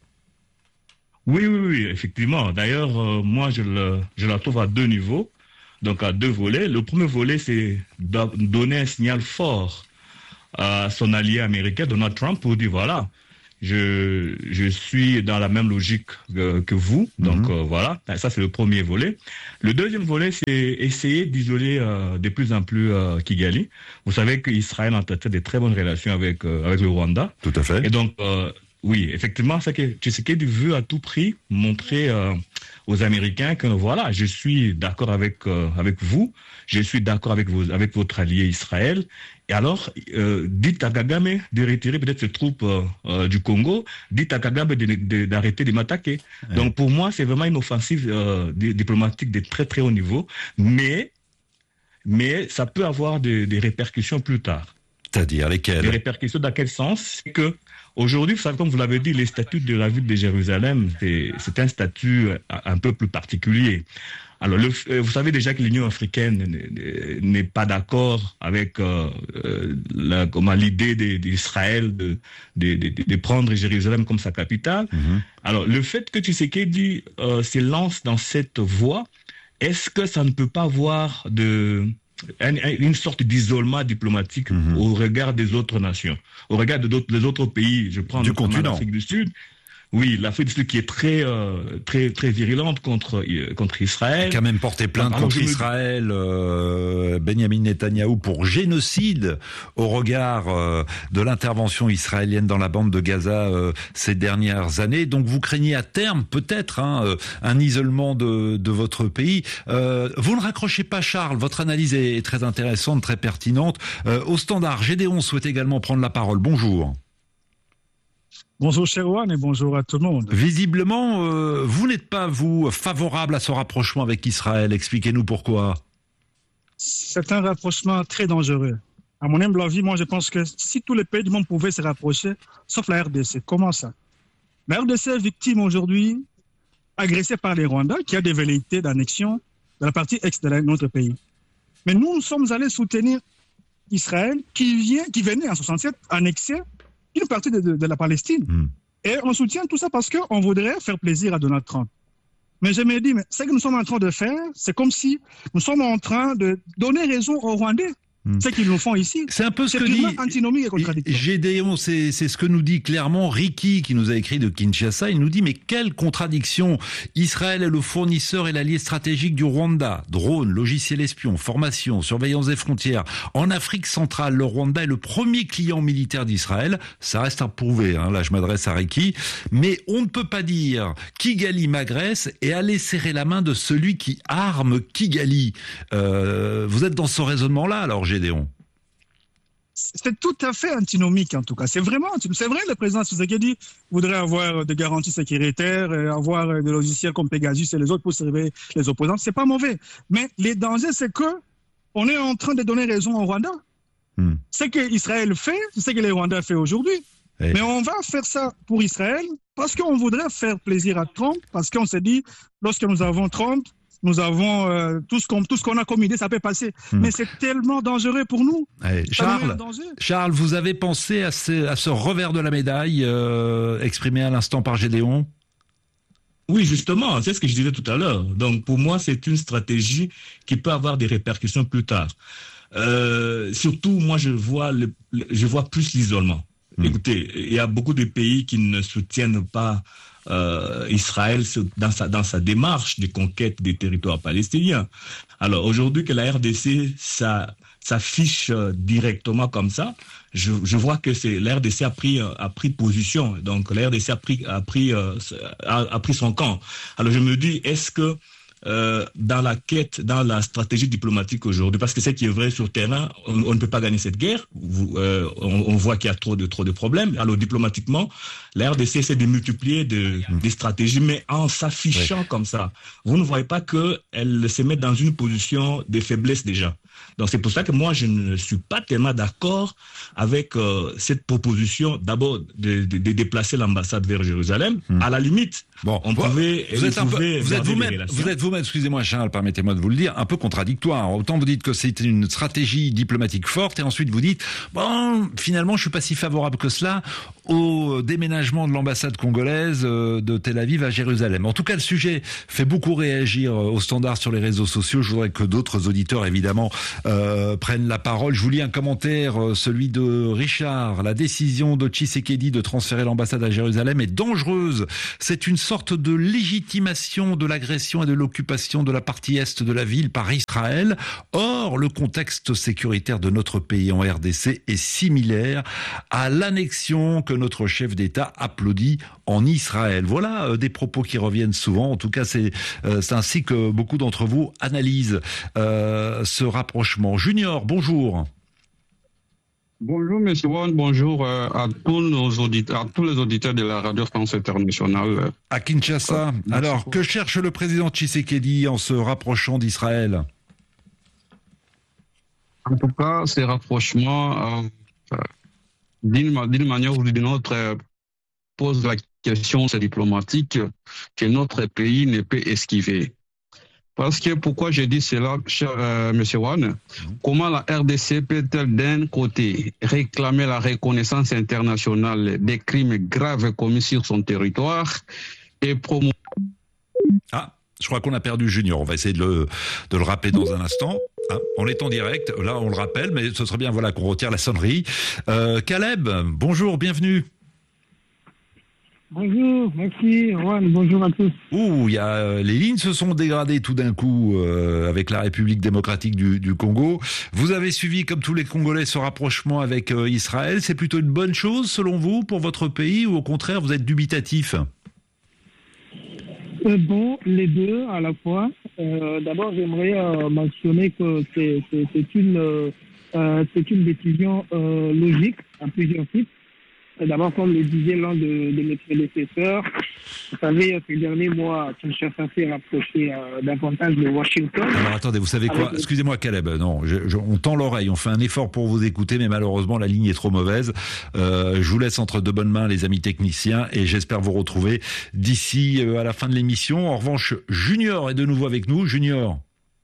Oui, oui, oui, effectivement. D'ailleurs, euh, moi, je, le, je la trouve à deux niveaux, donc à deux volets. Le premier volet, c'est de donner un signal fort à son allié américain, Donald Trump, pour dire, voilà, je, je suis dans la même logique que, que vous. Donc, mmh. euh, voilà, ça, c'est le premier volet. Le deuxième volet, c'est essayer d'isoler euh, de plus en plus euh, Kigali. Vous savez qu'Israël entretient de très bonnes relations avec, euh, avec le Rwanda. Tout à fait. Et donc... Euh, Oui, effectivement, c'est que Tshisekedi veut à tout prix montrer euh, aux Américains que voilà, je suis d'accord avec euh, avec vous, je suis d'accord avec vos avec votre allié Israël. Et alors, euh, dites à Kagame de retirer peut-être ses troupes euh, euh, du Congo, dites à Kagame de, de, d'arrêter de m'attaquer. Ouais. Donc pour moi, c'est vraiment une offensive euh, diplomatique de très très haut niveau, mais mais ça peut avoir des, des répercussions plus tard. C'est-à-dire lesquelles? Des répercussions dans quel sens? C'est que aujourd'hui, comme vous l'avez dit, les statuts de la ville de Jérusalem, c'est, c'est un statut un peu plus particulier. Alors, le, vous savez déjà que l'Union africaine n'est pas d'accord avec euh, la, comment, l'idée d'Israël de, de, de, de prendre Jérusalem comme sa capitale. Mm-hmm. Alors, le fait que Tshisekedi euh, se lance dans cette voie, est-ce que ça ne peut pas avoir de... une sorte d'isolement diplomatique mmh. au regard des autres nations, au regard de d'autres, des autres pays. Je prends du continent. L'Afrique du Sud. Oui, l'Afrique du Sud qui est très, euh, très, très virulente contre, euh, contre Israël. Qui a même porté plainte ah, contre Israël, euh, Benjamin Netanyahou, pour génocide au regard euh, de l'intervention israélienne dans la bande de Gaza euh, ces dernières années. Donc vous craignez à terme, peut-être, hein, un isolement de, de votre pays. Euh, vous ne raccrochez pas, Charles. Votre analyse est, est très intéressante, très pertinente. Euh, au standard, Gédéon souhaite également prendre la parole. Bonjour. Bonjour Sherwan et bonjour à tout le monde. Visiblement, euh, vous n'êtes pas, vous, favorable à ce rapprochement avec Israël. Expliquez-nous pourquoi. C'est un rapprochement très dangereux. À mon humble avis, moi je pense que si tous les pays du monde pouvaient se rapprocher, sauf la R D C, comment ça? La R D C est victime aujourd'hui, agressée par les Rwandais, qui a des velléités d'annexion de la partie est de notre pays. Mais nous, nous sommes allés soutenir Israël, qui, vient, qui venait en soixante-sept annexer une partie de, de, de la Palestine. Mmh. Et on soutient tout ça parce qu'on voudrait faire plaisir à Donald Trump. Mais je me dis, mais ce que nous sommes en train de faire, c'est comme si nous sommes en train de donner raison aux Rwandais. Mmh. Ce qu'ils nous font ici. C'est un peu ce que dit antinomique et contradictoire. Gédéon, c'est, c'est ce que nous dit clairement Ricky, qui nous a écrit de Kinshasa. Il nous dit, mais quelle contradiction! Israël est le fournisseur et l'allié stratégique du Rwanda. Drones, logiciels espions, formation, surveillance des frontières. En Afrique centrale, le Rwanda est le premier client militaire d'Israël. Ça reste à prouver, hein. Là je m'adresse à Ricky. Mais on ne peut pas dire Kigali m'agresse et aller serrer la main de celui qui arme Kigali. Euh, vous êtes dans ce raisonnement-là, alors Gédéon? C'est tout à fait antinomique en tout cas. C'est vraiment, c'est vrai, le président Tshisekedi voudrait avoir des garanties sécuritaires, avoir des logiciels comme Pegasus et les autres pour surveiller les opposants. C'est pas mauvais. Mais les dangers, c'est que on est en train de donner raison au Rwanda. Hmm. Ce que Israël fait, c'est ce que les Rwandais font aujourd'hui. Et... Mais on va faire ça pour Israël parce qu'on voudrait faire plaisir à Trump, parce qu'on s'est dit, lorsque nous avons Trump, nous avons euh, tout, ce qu'on, tout ce qu'on a comme idée, ça peut passer. Mmh. Mais c'est tellement dangereux pour nous. Hey, Charles, Charles, vous avez pensé à ce, à ce revers de la médaille euh, exprimé à l'instant par Gédéon? Oui, justement, c'est ce que je disais tout à l'heure. Donc pour moi, c'est une stratégie qui peut avoir des répercussions plus tard. Euh, surtout, moi, je vois, le, je vois plus l'isolement. Mmh. Écoutez, il y a beaucoup de pays qui ne soutiennent pas Euh, Israël dans sa, dans sa démarche de conquête des territoires palestiniens. Alors aujourd'hui que la R D C ça, s'affiche directement comme ça, je, je vois que c'est, la R D C a pris, a pris position, donc la R D C a pris, a pris, a, a pris son camp. Alors je me dis, est-ce que euh, dans la quête, dans la stratégie diplomatique aujourd'hui, parce que ce qui est vrai sur terrain, on, on ne peut pas gagner cette guerre. Vous, euh, on, on voit qu'il y a trop de trop de problèmes. Alors diplomatiquement, la R D C essaie de multiplier de, mmh. des stratégies, mais en s'affichant ouais. comme ça, vous ne voyez pas que elle se met dans une position de faiblesse déjà. Donc c'est pour ça que moi je ne suis pas tellement d'accord avec euh, cette proposition d'abord de, de, de déplacer l'ambassade vers Jérusalem. Mmh. À la limite, bon, on pouvait. Vous êtes, un peu, vous, êtes vous-même, vous êtes vous-même, excusez-moi Charles, permettez-moi de vous le dire, un peu contradictoire. Autant vous dites que c'est une stratégie diplomatique forte et ensuite vous dites bon, finalement je suis pas si favorable que cela au déménagement de l'ambassade congolaise de Tel Aviv à Jérusalem. En tout cas, le sujet fait beaucoup réagir au standard sur les réseaux sociaux. Je voudrais que d'autres auditeurs, évidemment, euh, prennent la parole. Je vous lis un commentaire, celui de Richard. La décision de Tshisekedi de transférer l'ambassade à Jérusalem est dangereuse. C'est une sorte de légitimation de l'agression et de l'occupation de la partie est de la ville par Israël. Or, le contexte sécuritaire de notre pays en R D C est similaire à l'annexion que notre chef d'État applaudit en Israël. Voilà euh, des propos qui reviennent souvent. En tout cas, c'est, euh, c'est ainsi que beaucoup d'entre vous analysent euh, ce rapprochement. Junior, bonjour. Bonjour, monsieur Wan, bonjour euh, à tous nos auditeurs, à tous les auditeurs de la Radio France Internationale. À Kinshasa. Euh, Alors, que cherche le président Tshisekedi en se rapprochant d'Israël? En tout cas, ces rapprochements, euh, d'une, d'une manière ou d'une autre, euh, posent la question diplomatique que notre pays ne peut esquiver. Parce que pourquoi je dis cela, cher euh, monsieur Wan, comment la R D C peut-elle d'un côté réclamer la reconnaissance internationale des crimes graves commis sur son territoire et promouvoir... Ah, je crois qu'on a perdu Junior, on va essayer de le, de le rappeler dans un instant. Ah, on est en direct, là on le rappelle, mais ce serait bien voilà, qu'on retire la sonnerie. Euh, Caleb, bonjour, bienvenue. Bonjour, merci, Juan, bonjour à tous. Ouh, y a, euh, les lignes se sont dégradées tout d'un coup euh, avec la République démocratique du, du Congo. Vous avez suivi, comme tous les Congolais, ce rapprochement avec euh, Israël. C'est plutôt une bonne chose, selon vous, pour votre pays, ou au contraire, vous êtes dubitatif? euh, Bon, les deux à la fois. Euh, d'abord, j'aimerais euh, mentionner que c'est, c'est, c'est, une, euh, c'est une décision euh, logique à plusieurs titres. D'abord, comme le disait l'un de, de mes prédécesseurs, vous savez, ces derniers mois, Kinshasa s'est rapproché euh, davantage de Washington. Alors attendez, vous savez quoi? Excusez-moi Caleb, non, je, je, on tend l'oreille, on fait un effort pour vous écouter, mais malheureusement la ligne est trop mauvaise. Euh, je vous laisse entre de bonnes mains, les amis techniciens, et j'espère vous retrouver d'ici euh, à la fin de l'émission. En revanche, Junior est de nouveau avec nous. Junior.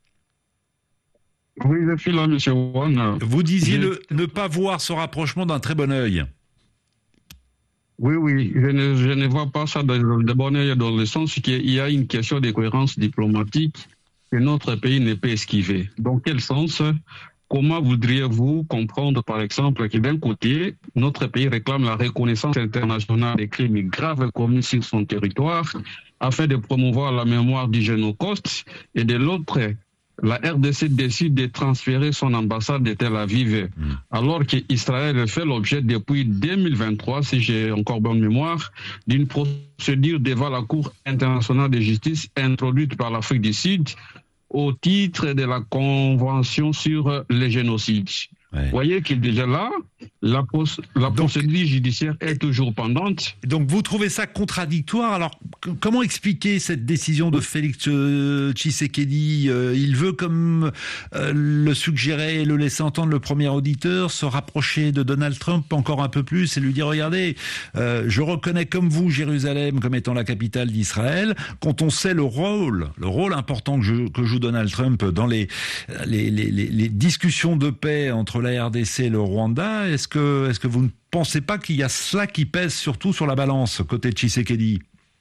Oui, je suis là, monsieur Wan. Vous disiez le, ne pas voir ce rapprochement d'un très bon œil. Oui, oui, je ne, je ne vois pas ça de, de bon œil dans le sens qu'il y a une question de cohérence diplomatique que notre pays ne peut esquiver. Dans quel sens? Comment voudriez-vous comprendre, par exemple, que d'un côté, notre pays réclame la reconnaissance internationale des crimes graves commis sur son territoire afin de promouvoir la mémoire du Holocauste, et de l'autre, la R D C décide de transférer son ambassade de Tel Aviv, mmh. alors qu'Israël fait l'objet depuis deux mille vingt-trois, si j'ai encore bonne mémoire, d'une procédure devant la Cour internationale de justice introduite par l'Afrique du Sud au titre de la Convention sur les génocides. Ouais. Vous voyez qu'il est déjà là, la, pos- la donc, procédure judiciaire est toujours pendante. Donc vous trouvez ça contradictoire? Alors c- comment expliquer cette décision de Félix euh, Tshisekedi? euh, Il veut, comme euh, le suggérait et le laissait entendre le premier auditeur, se rapprocher de Donald Trump encore un peu plus et lui dire, regardez, euh, je reconnais comme vous Jérusalem comme étant la capitale d'Israël, quand on sait le rôle, le rôle important que, je, que joue Donald Trump dans les, les, les, les, les discussions de paix entre la R D C et le Rwanda. Est-ce que, est-ce que vous ne pensez pas qu'il y a cela qui pèse surtout sur la balance côté Tshisekedi?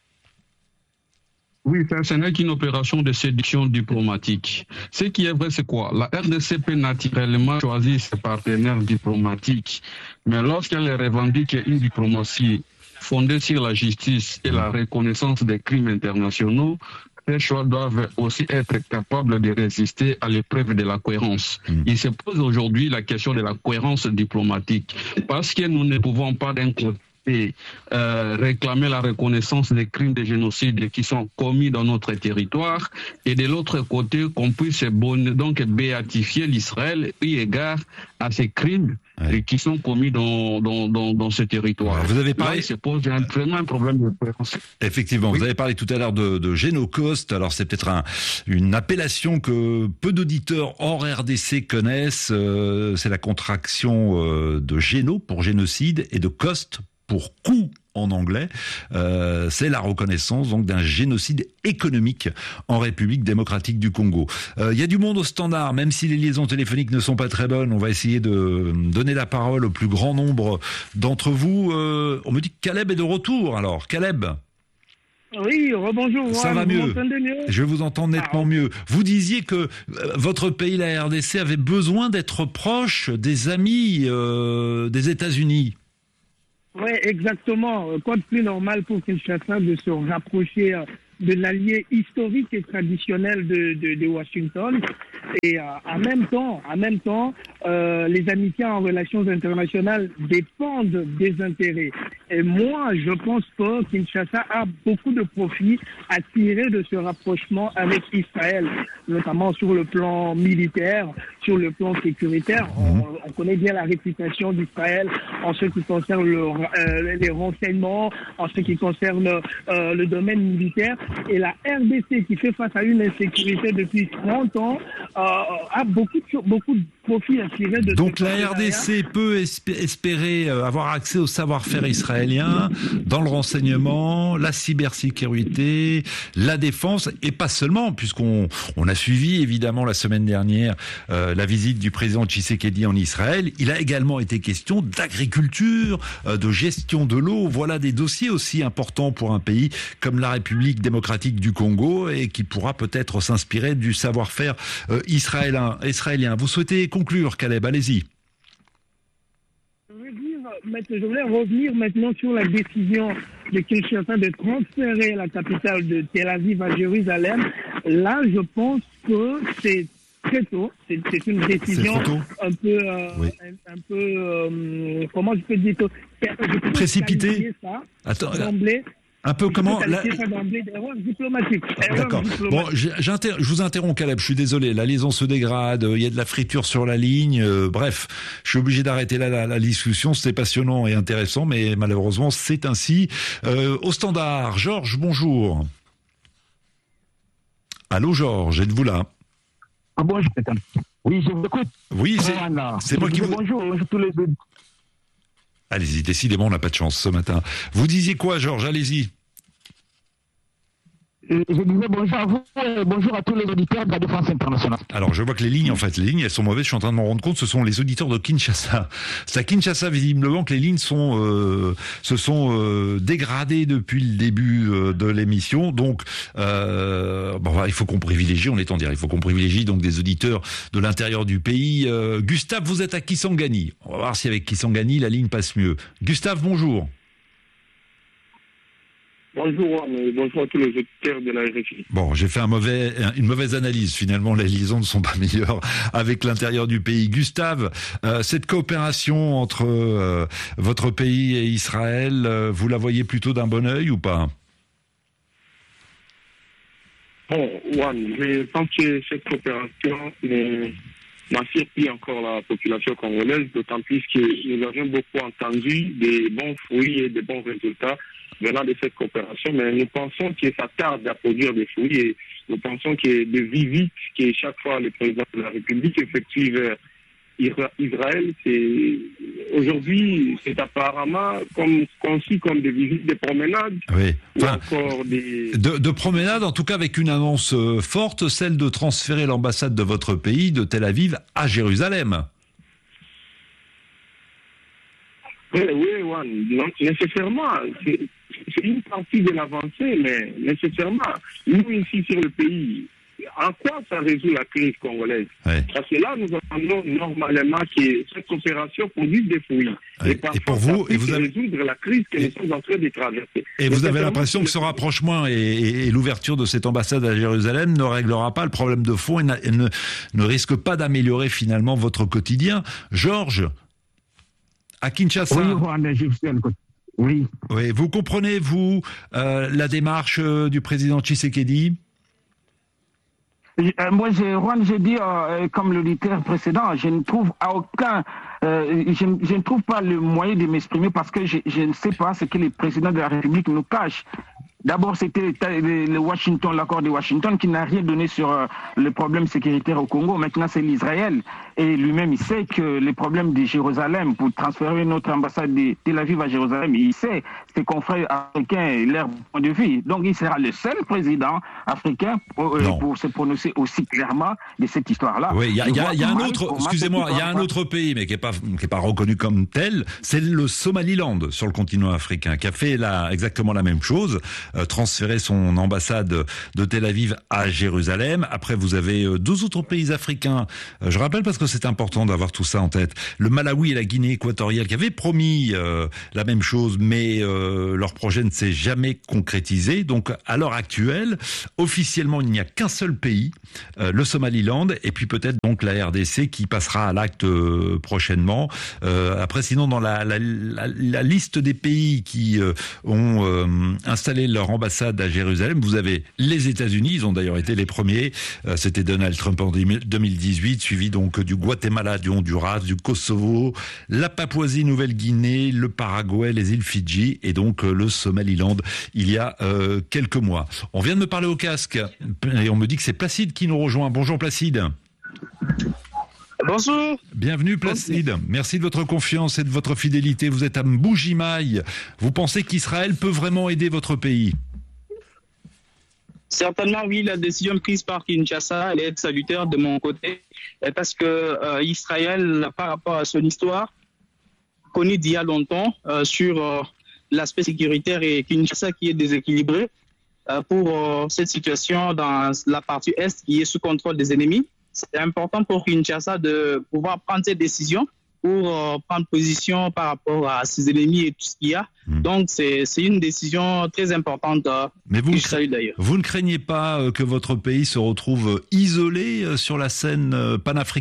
Oui, ce n'est qu'une opération de séduction diplomatique. Ce qui est vrai, c'est quoi? La R D C peut naturellement choisir ses partenaires diplomatiques, mais lorsqu'elle revendique une diplomatie fondée sur la justice et la reconnaissance des crimes internationaux, ces choix doivent aussi être capables de résister à l'épreuve de la cohérence. Mmh. Il se pose aujourd'hui la question de la cohérence diplomatique, parce que nous ne pouvons pas d'un côté et euh, réclamer la reconnaissance des crimes de génocide qui sont commis dans notre territoire, et de l'autre côté qu'on puisse bon, donc béatifier l'Israël eu égard à ces crimes ouais. qui sont commis dans, dans, dans, dans ce territoire. Alors, vous avez parlé... Là, il se pose un, vraiment un problème de cohérence. Effectivement, oui. Vous avez parlé tout à l'heure de, de génocauste. Alors c'est peut-être un, une appellation que peu d'auditeurs hors R D C connaissent. Euh, c'est la contraction euh, de géno pour génocide et de coste pour coup en anglais. Euh, c'est la reconnaissance donc d'un génocide économique en République démocratique du Congo. Il euh, y a du monde au standard, même si les liaisons téléphoniques ne sont pas très bonnes. On va essayer de donner la parole au plus grand nombre d'entre vous. Euh, on me dit que Caleb est de retour. Alors, Caleb. Oui, rebonjour. Ça va mieux. mieux. Je vous entends nettement ah. mieux. Vous disiez que euh, votre pays, la R D C, avait besoin d'être proche des amis euh, des États-Unis. Oui, exactement. Quoi de plus normal pour Kinshasa de se rapprocher de l'allié historique et traditionnel de, de, de Washington. Et euh, en même temps, en même temps, euh, les amitiés en relations internationales dépendent des intérêts. Et moi, je pense que Kinshasa a beaucoup de profits à tirer de ce rapprochement avec Israël, notamment sur le plan militaire, sur le plan sécuritaire. On, on connaît bien la réputation d'Israël en ce qui concerne le, euh, les renseignements, en ce qui concerne euh, le domaine militaire. Et la R D C, qui fait face à une insécurité depuis trente ans, euh, a beaucoup de, beaucoup de profits à tirer de... Donc la R D C peut espérer avoir accès au savoir-faire israélien dans le renseignement, la cybersécurité, la défense, et pas seulement, puisqu'on on a suivi évidemment la semaine dernière euh, la visite du président Tshisekedi en Israël. Il a également été question d'agriculture, euh, de gestion de l'eau. Voilà des dossiers aussi importants pour un pays comme la République démocratique du Congo, et qui pourra peut-être s'inspirer du savoir-faire euh, israélien. israélien. Vous souhaitez conclure, Caleb, allez-y. Je voulais revenir maintenant sur la décision de Kinshasa de transférer la capitale de Tel Aviv à Jérusalem. Là, je pense que c'est très tôt. C'est, c'est une décision un peu, euh, oui. un, un peu, euh, comment je peux dire, précipitée. Attends. Un peu comment la... diplomatique. D'accord. Bon, j'inter... je vous interromps, Caleb. Je suis désolé. La liaison se dégrade. Il y a de la friture sur la ligne. Euh, bref, je suis obligé d'arrêter là la, la discussion. C'était passionnant et intéressant, mais malheureusement, c'est ainsi. Euh, au standard, Georges, bonjour. Allô, Georges, êtes-vous là? Ah bonjour. Oui, je vous écoute. Oui, c'est, c'est moi qui vous. Bonjour, bonjour tous les deux. Allez-y, décidément, on n'a pas de chance ce matin. Vous disiez quoi, Georges? Allez-y. Je disais bonjour à vous et bonjour à tous les auditeurs de la Défense internationale. Alors, je vois que les lignes, en fait, les lignes, elles sont mauvaises. Je suis en train de m'en rendre compte. Ce sont les auditeurs de Kinshasa. C'est à Kinshasa, visiblement, que les lignes sont, euh, se sont euh, dégradées depuis le début euh, de l'émission. Donc, euh, bon, il faut qu'on privilégie, on est en direct, il faut qu'on privilégie donc des auditeurs de l'intérieur du pays. Euh, Gustave, vous êtes à Kisangani. On va voir si avec Kisangani, la ligne passe mieux. Gustave, bonjour. Bonjour, bonjour à tous les auditeurs de la R F I. Bon, j'ai fait un mauvais, une mauvaise analyse. Finalement, les liaisons ne sont pas meilleures avec l'intérieur du pays. Gustave, euh, cette coopération entre euh, votre pays et Israël, euh, vous la voyez plutôt d'un bon œil ou pas? Bon, Juan, je pense que cette coopération n'a surpris encore la population congolaise, d'autant plus que nous avions beaucoup entendu des bons fruits et des bons résultats venant de cette coopération, mais nous pensons que ça tarde à produire des fruits et nous pensons que des visites que chaque fois le président de la République effectue vers Israël, c'est aujourd'hui c'est apparemment comme conçu comme des visites de promenade. Oui. Enfin, ou encore des de, de promenade, en tout cas avec une annonce forte, celle de transférer l'ambassade de votre pays de Tel Aviv à Jérusalem. Oui, oui, Juan. Donc nécessairement, c'est, c'est une partie de l'avancée, mais nécessairement, nous ici sur le pays, en quoi ça résout la crise congolaise? Oui. Parce que là, nous attendons normalement que cette coopération produise des fruits. Oui. Et, parfois, et pour vous, et vous avez... résoudre la crise que et... nous sommes en train de traverser. Et vous avez l'impression que ce rapprochement et, et, et l'ouverture de cette ambassade à Jérusalem ne réglera pas le problème de fond et, et ne, ne risque pas d'améliorer finalement votre quotidien. Georges, à Kinshasa. Oui, Juan, je suis à l'écoute. Oui. Oui, vous comprenez, vous, euh, la démarche euh, du président Tshisekedi ? Euh, moi, j'ai, Juan, j'ai dit, euh, comme l'auditeur précédent, je ne trouve à aucun, euh, je, je ne trouve pas le moyen de m'exprimer parce que je, je ne sais pas ce que les présidents de la République nous cachent. D'abord, c'était le Washington, l'accord de Washington qui n'a rien donné sur euh, le problème sécuritaire au Congo. Maintenant, c'est l'Israël. Et lui-même, il sait que les problèmes de Jérusalem, pour transférer notre ambassade de Tel Aviv à Jérusalem, il sait ses confrères africains leur point de vue. Donc, il sera le seul président africain pour, euh, pour se prononcer aussi clairement de cette histoire-là. Oui, il y a, y a, y a un autre, excusez-moi, il y a un autre pays, mais qui n'est pas, qui est pas reconnu comme tel, c'est le Somaliland sur le continent africain, qui a fait la, exactement la même chose. Euh, transférer son ambassade de Tel Aviv à Jérusalem. Après, vous avez euh, deux autres pays africains. Euh, je rappelle parce que c'est important d'avoir tout ça en tête. Le Malawi et la Guinée équatoriale qui avaient promis euh, la même chose, mais euh, leur projet ne s'est jamais concrétisé. Donc, à l'heure actuelle, officiellement, il n'y a qu'un seul pays, euh, le Somaliland, et puis peut-être donc la R D C qui passera à l'acte euh, prochainement. Euh, après, sinon, dans la, la, la, la liste des pays qui euh, ont euh, installé leur ambassade à Jérusalem, vous avez les États-Unis, ils ont d'ailleurs été les premiers, euh, c'était Donald Trump en deux mille dix-huit, suivi donc du Guatemala, du Honduras, du Kosovo, la Papouasie-Nouvelle-Guinée, le Paraguay, les îles Fidji et donc euh, le Somaliland il y a euh, quelques mois. On vient de me parler au casque et on me dit que c'est Placide qui nous rejoint. Bonjour Placide. Bonjour. Bienvenue Placide. Merci de votre confiance et de votre fidélité. Vous êtes à Mbujimaï. Vous pensez qu'Israël peut vraiment aider votre pays ? Certainement, oui. La décision prise par Kinshasa, elle est salutaire de mon côté, parce que euh, Israël, par rapport à son histoire, connaît d'il y a longtemps euh, sur euh, l'aspect sécuritaire et Kinshasa qui est déséquilibré euh, pour euh, cette situation dans la partie est qui est sous contrôle des ennemis. C'est important pour Kinshasa de pouvoir prendre ces décisions pour euh, prendre position par rapport à ses ennemis et tout ce qu'il y a. Mmh. Donc, c'est, c'est une décision très importante. Euh, Mais vous, que ne je salue d'ailleurs. Vous ne craignez pas euh, que votre pays se retrouve isolé euh, sur la scène euh, panafricaine ?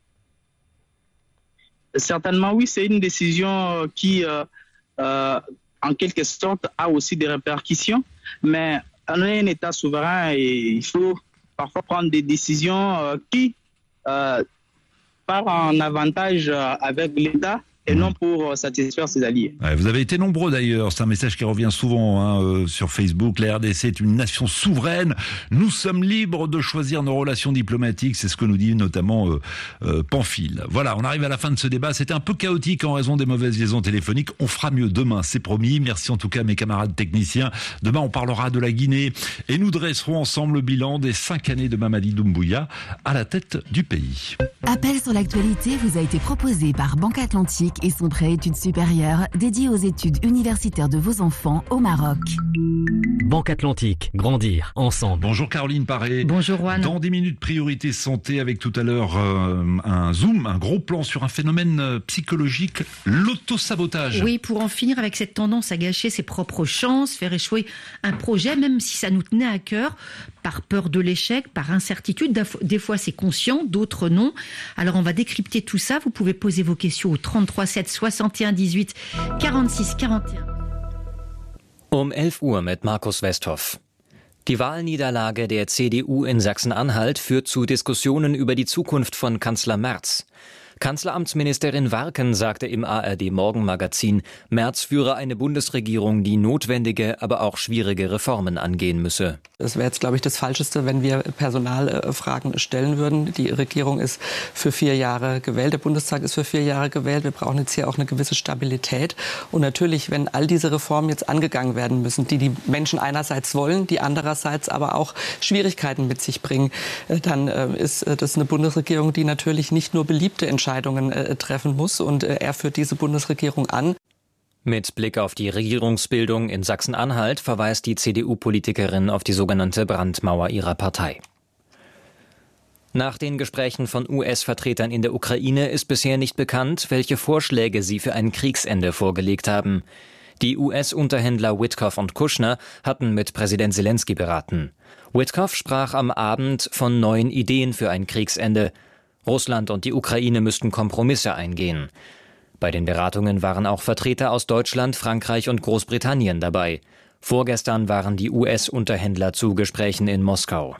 Certainement, oui. C'est une décision qui, euh, euh, en quelque sorte, a aussi des répercussions. Mais on est un État souverain et il faut parfois prendre des décisions euh, qui euh, partent en avantage euh, avec l'État et non pour satisfaire ses alliés. Ouais, vous avez été nombreux d'ailleurs, c'est un message qui revient souvent hein, euh, sur Facebook. La R D C est une nation souveraine, nous sommes libres de choisir nos relations diplomatiques, c'est ce que nous dit notamment euh, euh, Pamphile. Voilà, on arrive à la fin de ce débat, c'était un peu chaotique en raison des mauvaises liaisons téléphoniques, on fera mieux demain, c'est promis. Merci en tout cas à mes camarades techniciens. Demain on parlera de la Guinée et nous dresserons ensemble le bilan des cinq années de Mamadi Doumbouya à la tête du pays. Appel sur l'actualité vous a été proposé par Banque Atlantique et son prêt études supérieures dédié aux études universitaires de vos enfants au Maroc. Banque Atlantique, grandir ensemble. Bonjour Caroline Paré. Bonjour Juan. Dans dix minutes, priorité santé avec tout à l'heure euh, un zoom, un gros plan sur un phénomène euh, psychologique, l'autosabotage. Oui, pour en finir avec cette tendance à gâcher ses propres chances, faire échouer un projet, même si ça nous tenait à cœur, par peur de l'échec, par incertitude. Des fois c'est conscient, d'autres non. Alors on va décrypter tout ça. Vous pouvez poser vos questions au trente-trois sept soixante et un dix-huit quarante-six quarante et un. Um elf Uhr mit Markus Westhoff. Die Wahlniederlage der C D U in Sachsen-Anhalt führt zu Diskussionen über die Zukunft von Kanzler Merz. Kanzleramtsministerin Warken sagte im A R D-Morgenmagazin, Merz führe eine Bundesregierung, die notwendige, aber auch schwierige Reformen angehen müsse. Es wäre jetzt, glaube ich, das Falscheste, wenn wir Personalfragen stellen würden. Die Regierung ist für vier Jahre gewählt, der Bundestag ist für vier Jahre gewählt. Wir brauchen jetzt hier auch eine gewisse Stabilität. Und natürlich, wenn all diese Reformen jetzt angegangen werden müssen, die die Menschen einerseits wollen, die andererseits aber auch Schwierigkeiten mit sich bringen, dann ist das eine Bundesregierung, die natürlich nicht nur beliebte Entscheidungen treffen muss. Und er führt diese Bundesregierung an. Mit Blick auf die Regierungsbildung in Sachsen-Anhalt verweist die C D U-Politikerin auf die sogenannte Brandmauer ihrer Partei. Nach den Gesprächen von U S-Vertretern in der Ukraine ist bisher nicht bekannt, welche Vorschläge sie für ein Kriegsende vorgelegt haben. Die U S-Unterhändler Witkoff und Kushner hatten mit Präsident Zelensky beraten. Witkoff sprach am Abend von neuen Ideen für ein Kriegsende. Russland und die Ukraine müssten Kompromisse eingehen. Bei den Beratungen waren auch Vertreter aus Deutschland, Frankreich und Großbritannien dabei. Vorgestern waren die U S-Unterhändler zu Gesprächen in Moskau.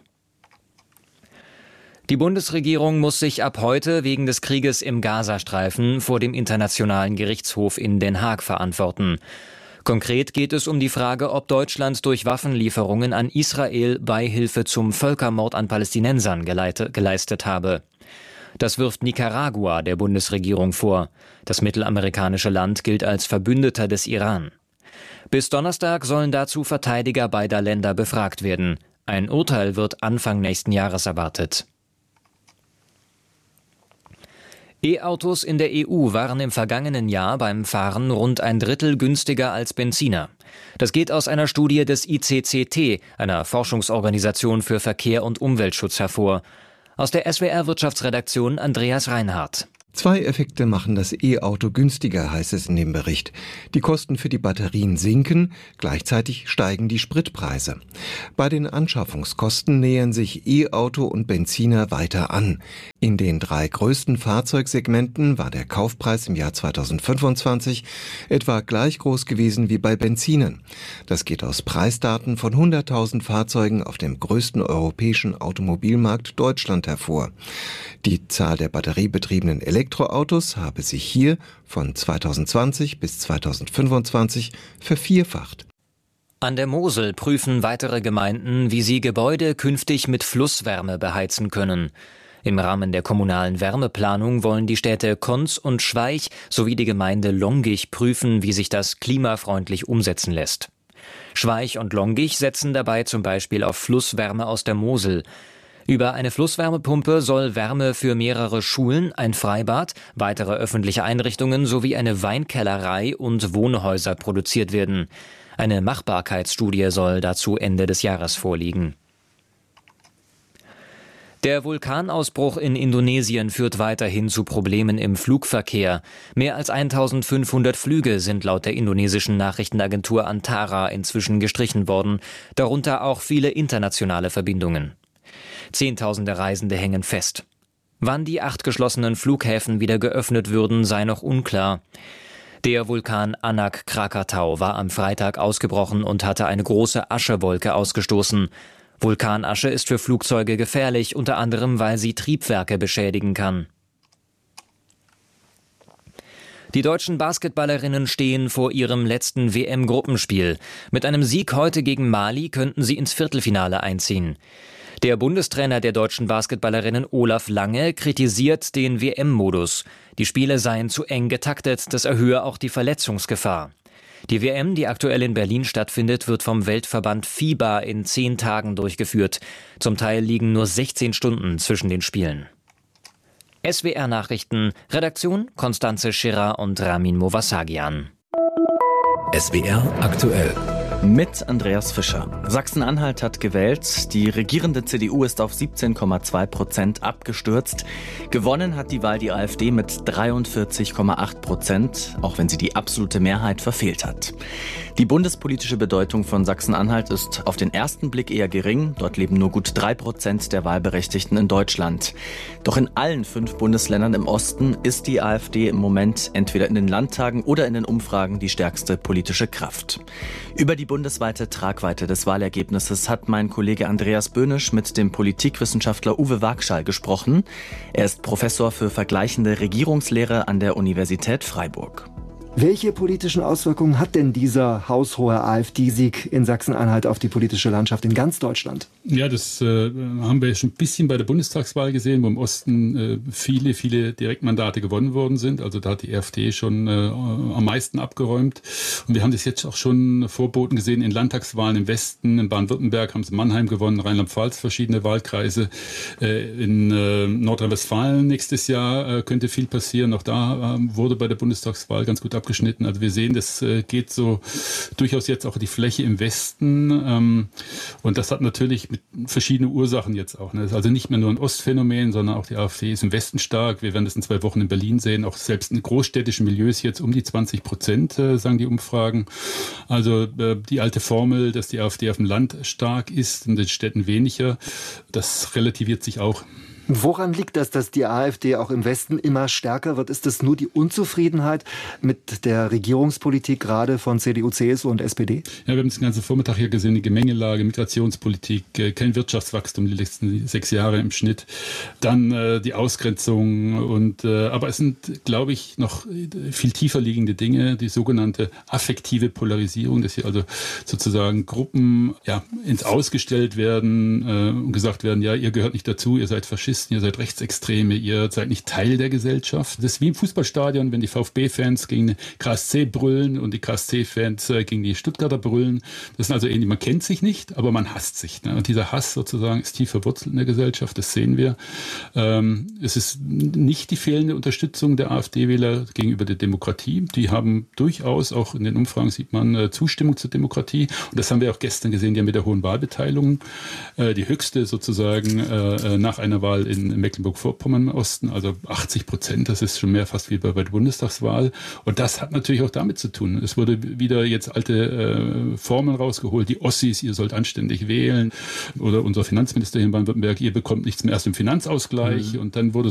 Die Bundesregierung muss sich ab heute wegen des Krieges im Gazastreifen vor dem Internationalen Gerichtshof in Den Haag verantworten. Konkret geht es um die Frage, ob Deutschland durch Waffenlieferungen an Israel Beihilfe zum Völkermord an Palästinensern geleistet habe. Das wirft Nicaragua der Bundesregierung vor. Das mittelamerikanische Land gilt als Verbündeter des Iran. Bis Donnerstag sollen dazu Verteidiger beider Länder befragt werden. Ein Urteil wird Anfang nächsten Jahres erwartet. E-Autos in der E U waren im vergangenen Jahr beim Fahren rund ein Drittel günstiger als Benziner. Das geht aus einer Studie des I C C T, einer Forschungsorganisation für Verkehr und Umweltschutz, hervor. Aus der S W R-Wirtschaftsredaktion Andreas Reinhardt. Zwei Effekte machen das E-Auto günstiger, heißt es in dem Bericht. Die Kosten für die Batterien sinken, gleichzeitig steigen die Spritpreise. Bei den Anschaffungskosten nähern sich E-Auto und Benziner weiter an. In den drei größten Fahrzeugsegmenten war der Kaufpreis im Jahr zweitausendfünfundzwanzig etwa gleich groß gewesen wie bei Benzinern. Das geht aus Preisdaten von hunderttausend Fahrzeugen auf dem größten europäischen Automobilmarkt Deutschland hervor. Die Zahl der batteriebetriebenen Elektroautos habe sich hier von zweitausendzwanzig bis zweitausendfünfundzwanzig vervierfacht. An der Mosel prüfen weitere Gemeinden, wie sie Gebäude künftig mit Flusswärme beheizen können. Im Rahmen der kommunalen Wärmeplanung wollen die Städte Konz und Schweich sowie die Gemeinde Longich prüfen, wie sich das klimafreundlich umsetzen lässt. Schweich und Longich setzen dabei zum Beispiel auf Flusswärme aus der Mosel. Über eine Flusswärmepumpe soll Wärme für mehrere Schulen, ein Freibad, weitere öffentliche Einrichtungen sowie eine Weinkellerei und Wohnhäuser produziert werden. Eine Machbarkeitsstudie soll dazu Ende des Jahres vorliegen. Der Vulkanausbruch in Indonesien führt weiterhin zu Problemen im Flugverkehr. Mehr als eintausendfünfhundert Flüge sind laut der indonesischen Nachrichtenagentur Antara inzwischen gestrichen worden, darunter auch viele internationale Verbindungen. Zehntausende Reisende hängen fest. Wann die acht geschlossenen Flughäfen wieder geöffnet würden, sei noch unklar. Der Vulkan Anak Krakatau war am Freitag ausgebrochen und hatte eine große Aschewolke ausgestoßen. Vulkanasche ist für Flugzeuge gefährlich, unter anderem, weil sie Triebwerke beschädigen kann. Die deutschen Basketballerinnen stehen vor ihrem letzten W M-Gruppenspiel. Mit einem Sieg heute gegen Mali könnten sie ins Viertelfinale einziehen. Der Bundestrainer der deutschen Basketballerinnen Olaf Lange kritisiert den W M-Modus. Die Spiele seien zu eng getaktet, das erhöhe auch die Verletzungsgefahr. Die W M, die aktuell in Berlin stattfindet, wird vom Weltverband FIBA in zehn Tagen durchgeführt. Zum Teil liegen nur sechzehn Stunden zwischen den Spielen. S W R Nachrichten, Redaktion Konstanze Schirrer und Ramin Movasagian. S W R aktuell. Mit Andreas Fischer. Sachsen-Anhalt hat gewählt. Die regierende C D U ist auf siebzehn Komma zwei Prozent abgestürzt. Gewonnen hat die Wahl die AfD mit dreiundvierzig Komma acht Prozent, auch wenn sie die absolute Mehrheit verfehlt hat. Die bundespolitische Bedeutung von Sachsen-Anhalt ist auf den ersten Blick eher gering. Dort leben nur gut drei Prozent der Wahlberechtigten in Deutschland. Doch in allen fünf Bundesländern im Osten ist die AfD im Moment entweder in den Landtagen oder in den Umfragen die stärkste politische Kraft. Über die bundesweite Tragweite des Wahlergebnisses hat mein Kollege Andreas Böhnisch mit dem Politikwissenschaftler Uwe Wagschall gesprochen. Er ist Professor für vergleichende Regierungslehre an der Universität Freiburg. Welche politischen Auswirkungen hat denn dieser haushohe AfD-Sieg in Sachsen-Anhalt auf die politische Landschaft in ganz Deutschland? Ja, das äh, haben wir schon ein bisschen bei der Bundestagswahl gesehen, wo im Osten äh, viele, viele Direktmandate gewonnen worden sind. Also da hat die AfD schon äh, am meisten abgeräumt. Und wir haben das jetzt auch schon vorboten gesehen in Landtagswahlen im Westen. In Baden-Württemberg haben sie Mannheim gewonnen, Rheinland-Pfalz verschiedene Wahlkreise. Äh, in äh, Nordrhein-Westfalen nächstes Jahr äh, könnte viel passieren. Auch da äh, wurde bei der Bundestagswahl ganz gut abgeschnitten. Also wir sehen, das äh, geht so durchaus jetzt auch die Fläche im Westen. Ähm, und das hat natürlich mit verschiedenen Ursachen jetzt auch. Ne? Das ist also nicht mehr nur ein Ostphänomen, sondern auch die AfD ist im Westen stark. Wir werden das in zwei Wochen in Berlin sehen. Auch selbst in großstädtischen Milieus jetzt um die zwanzig Prozent, äh, sagen die Umfragen. Also äh, die alte Formel, dass die AfD auf dem Land stark ist, in den Städten weniger, das relativiert sich auch. Woran liegt das, dass die AfD auch im Westen immer stärker wird? Ist das nur die Unzufriedenheit mit der Regierungspolitik, gerade von C D U, C S U und S P D? Ja, wir haben den ganzen Vormittag hier gesehen, die Gemengelage, Migrationspolitik, kein Wirtschaftswachstum die letzten sechs Jahre im Schnitt, dann äh, die Ausgrenzung. Und, äh, aber es sind, glaube ich, noch viel tiefer liegende Dinge, die sogenannte affektive Polarisierung, dass hier also sozusagen Gruppen ja, ins Ausgestellt werden äh, und gesagt werden, ja, ihr gehört nicht dazu, ihr seid Faschisten, ihr seid Rechtsextreme, ihr seid nicht Teil der Gesellschaft. Das ist wie im Fußballstadion, wenn die VfB-Fans gegen K S C brüllen und die K S C-Fans äh, gegen die Stuttgarter brüllen. Das sind also ähnlich, man kennt sich nicht, aber man hasst sich. Ne? Und dieser Hass sozusagen ist tief verwurzelt in der Gesellschaft, das sehen wir. Ähm, es ist nicht die fehlende Unterstützung der AfD-Wähler gegenüber der Demokratie. Die haben durchaus, auch in den Umfragen sieht man, äh, Zustimmung zur Demokratie. Und das haben wir auch gestern gesehen, ja mit der hohen Wahlbeteiligung. Äh, die höchste sozusagen äh, nach einer Wahl in Mecklenburg-Vorpommern im Osten, also achtzig Prozent, das ist schon mehr fast wie bei der Bundestagswahl. Und das hat natürlich auch damit zu tun. Es wurde wieder jetzt alte äh, Formeln rausgeholt, die Ossis, ihr sollt anständig wählen. Oder unser Finanzminister hier in Baden-Württemberg, ihr bekommt nichts mehr erst im Finanzausgleich. Mhm. Und dann wurde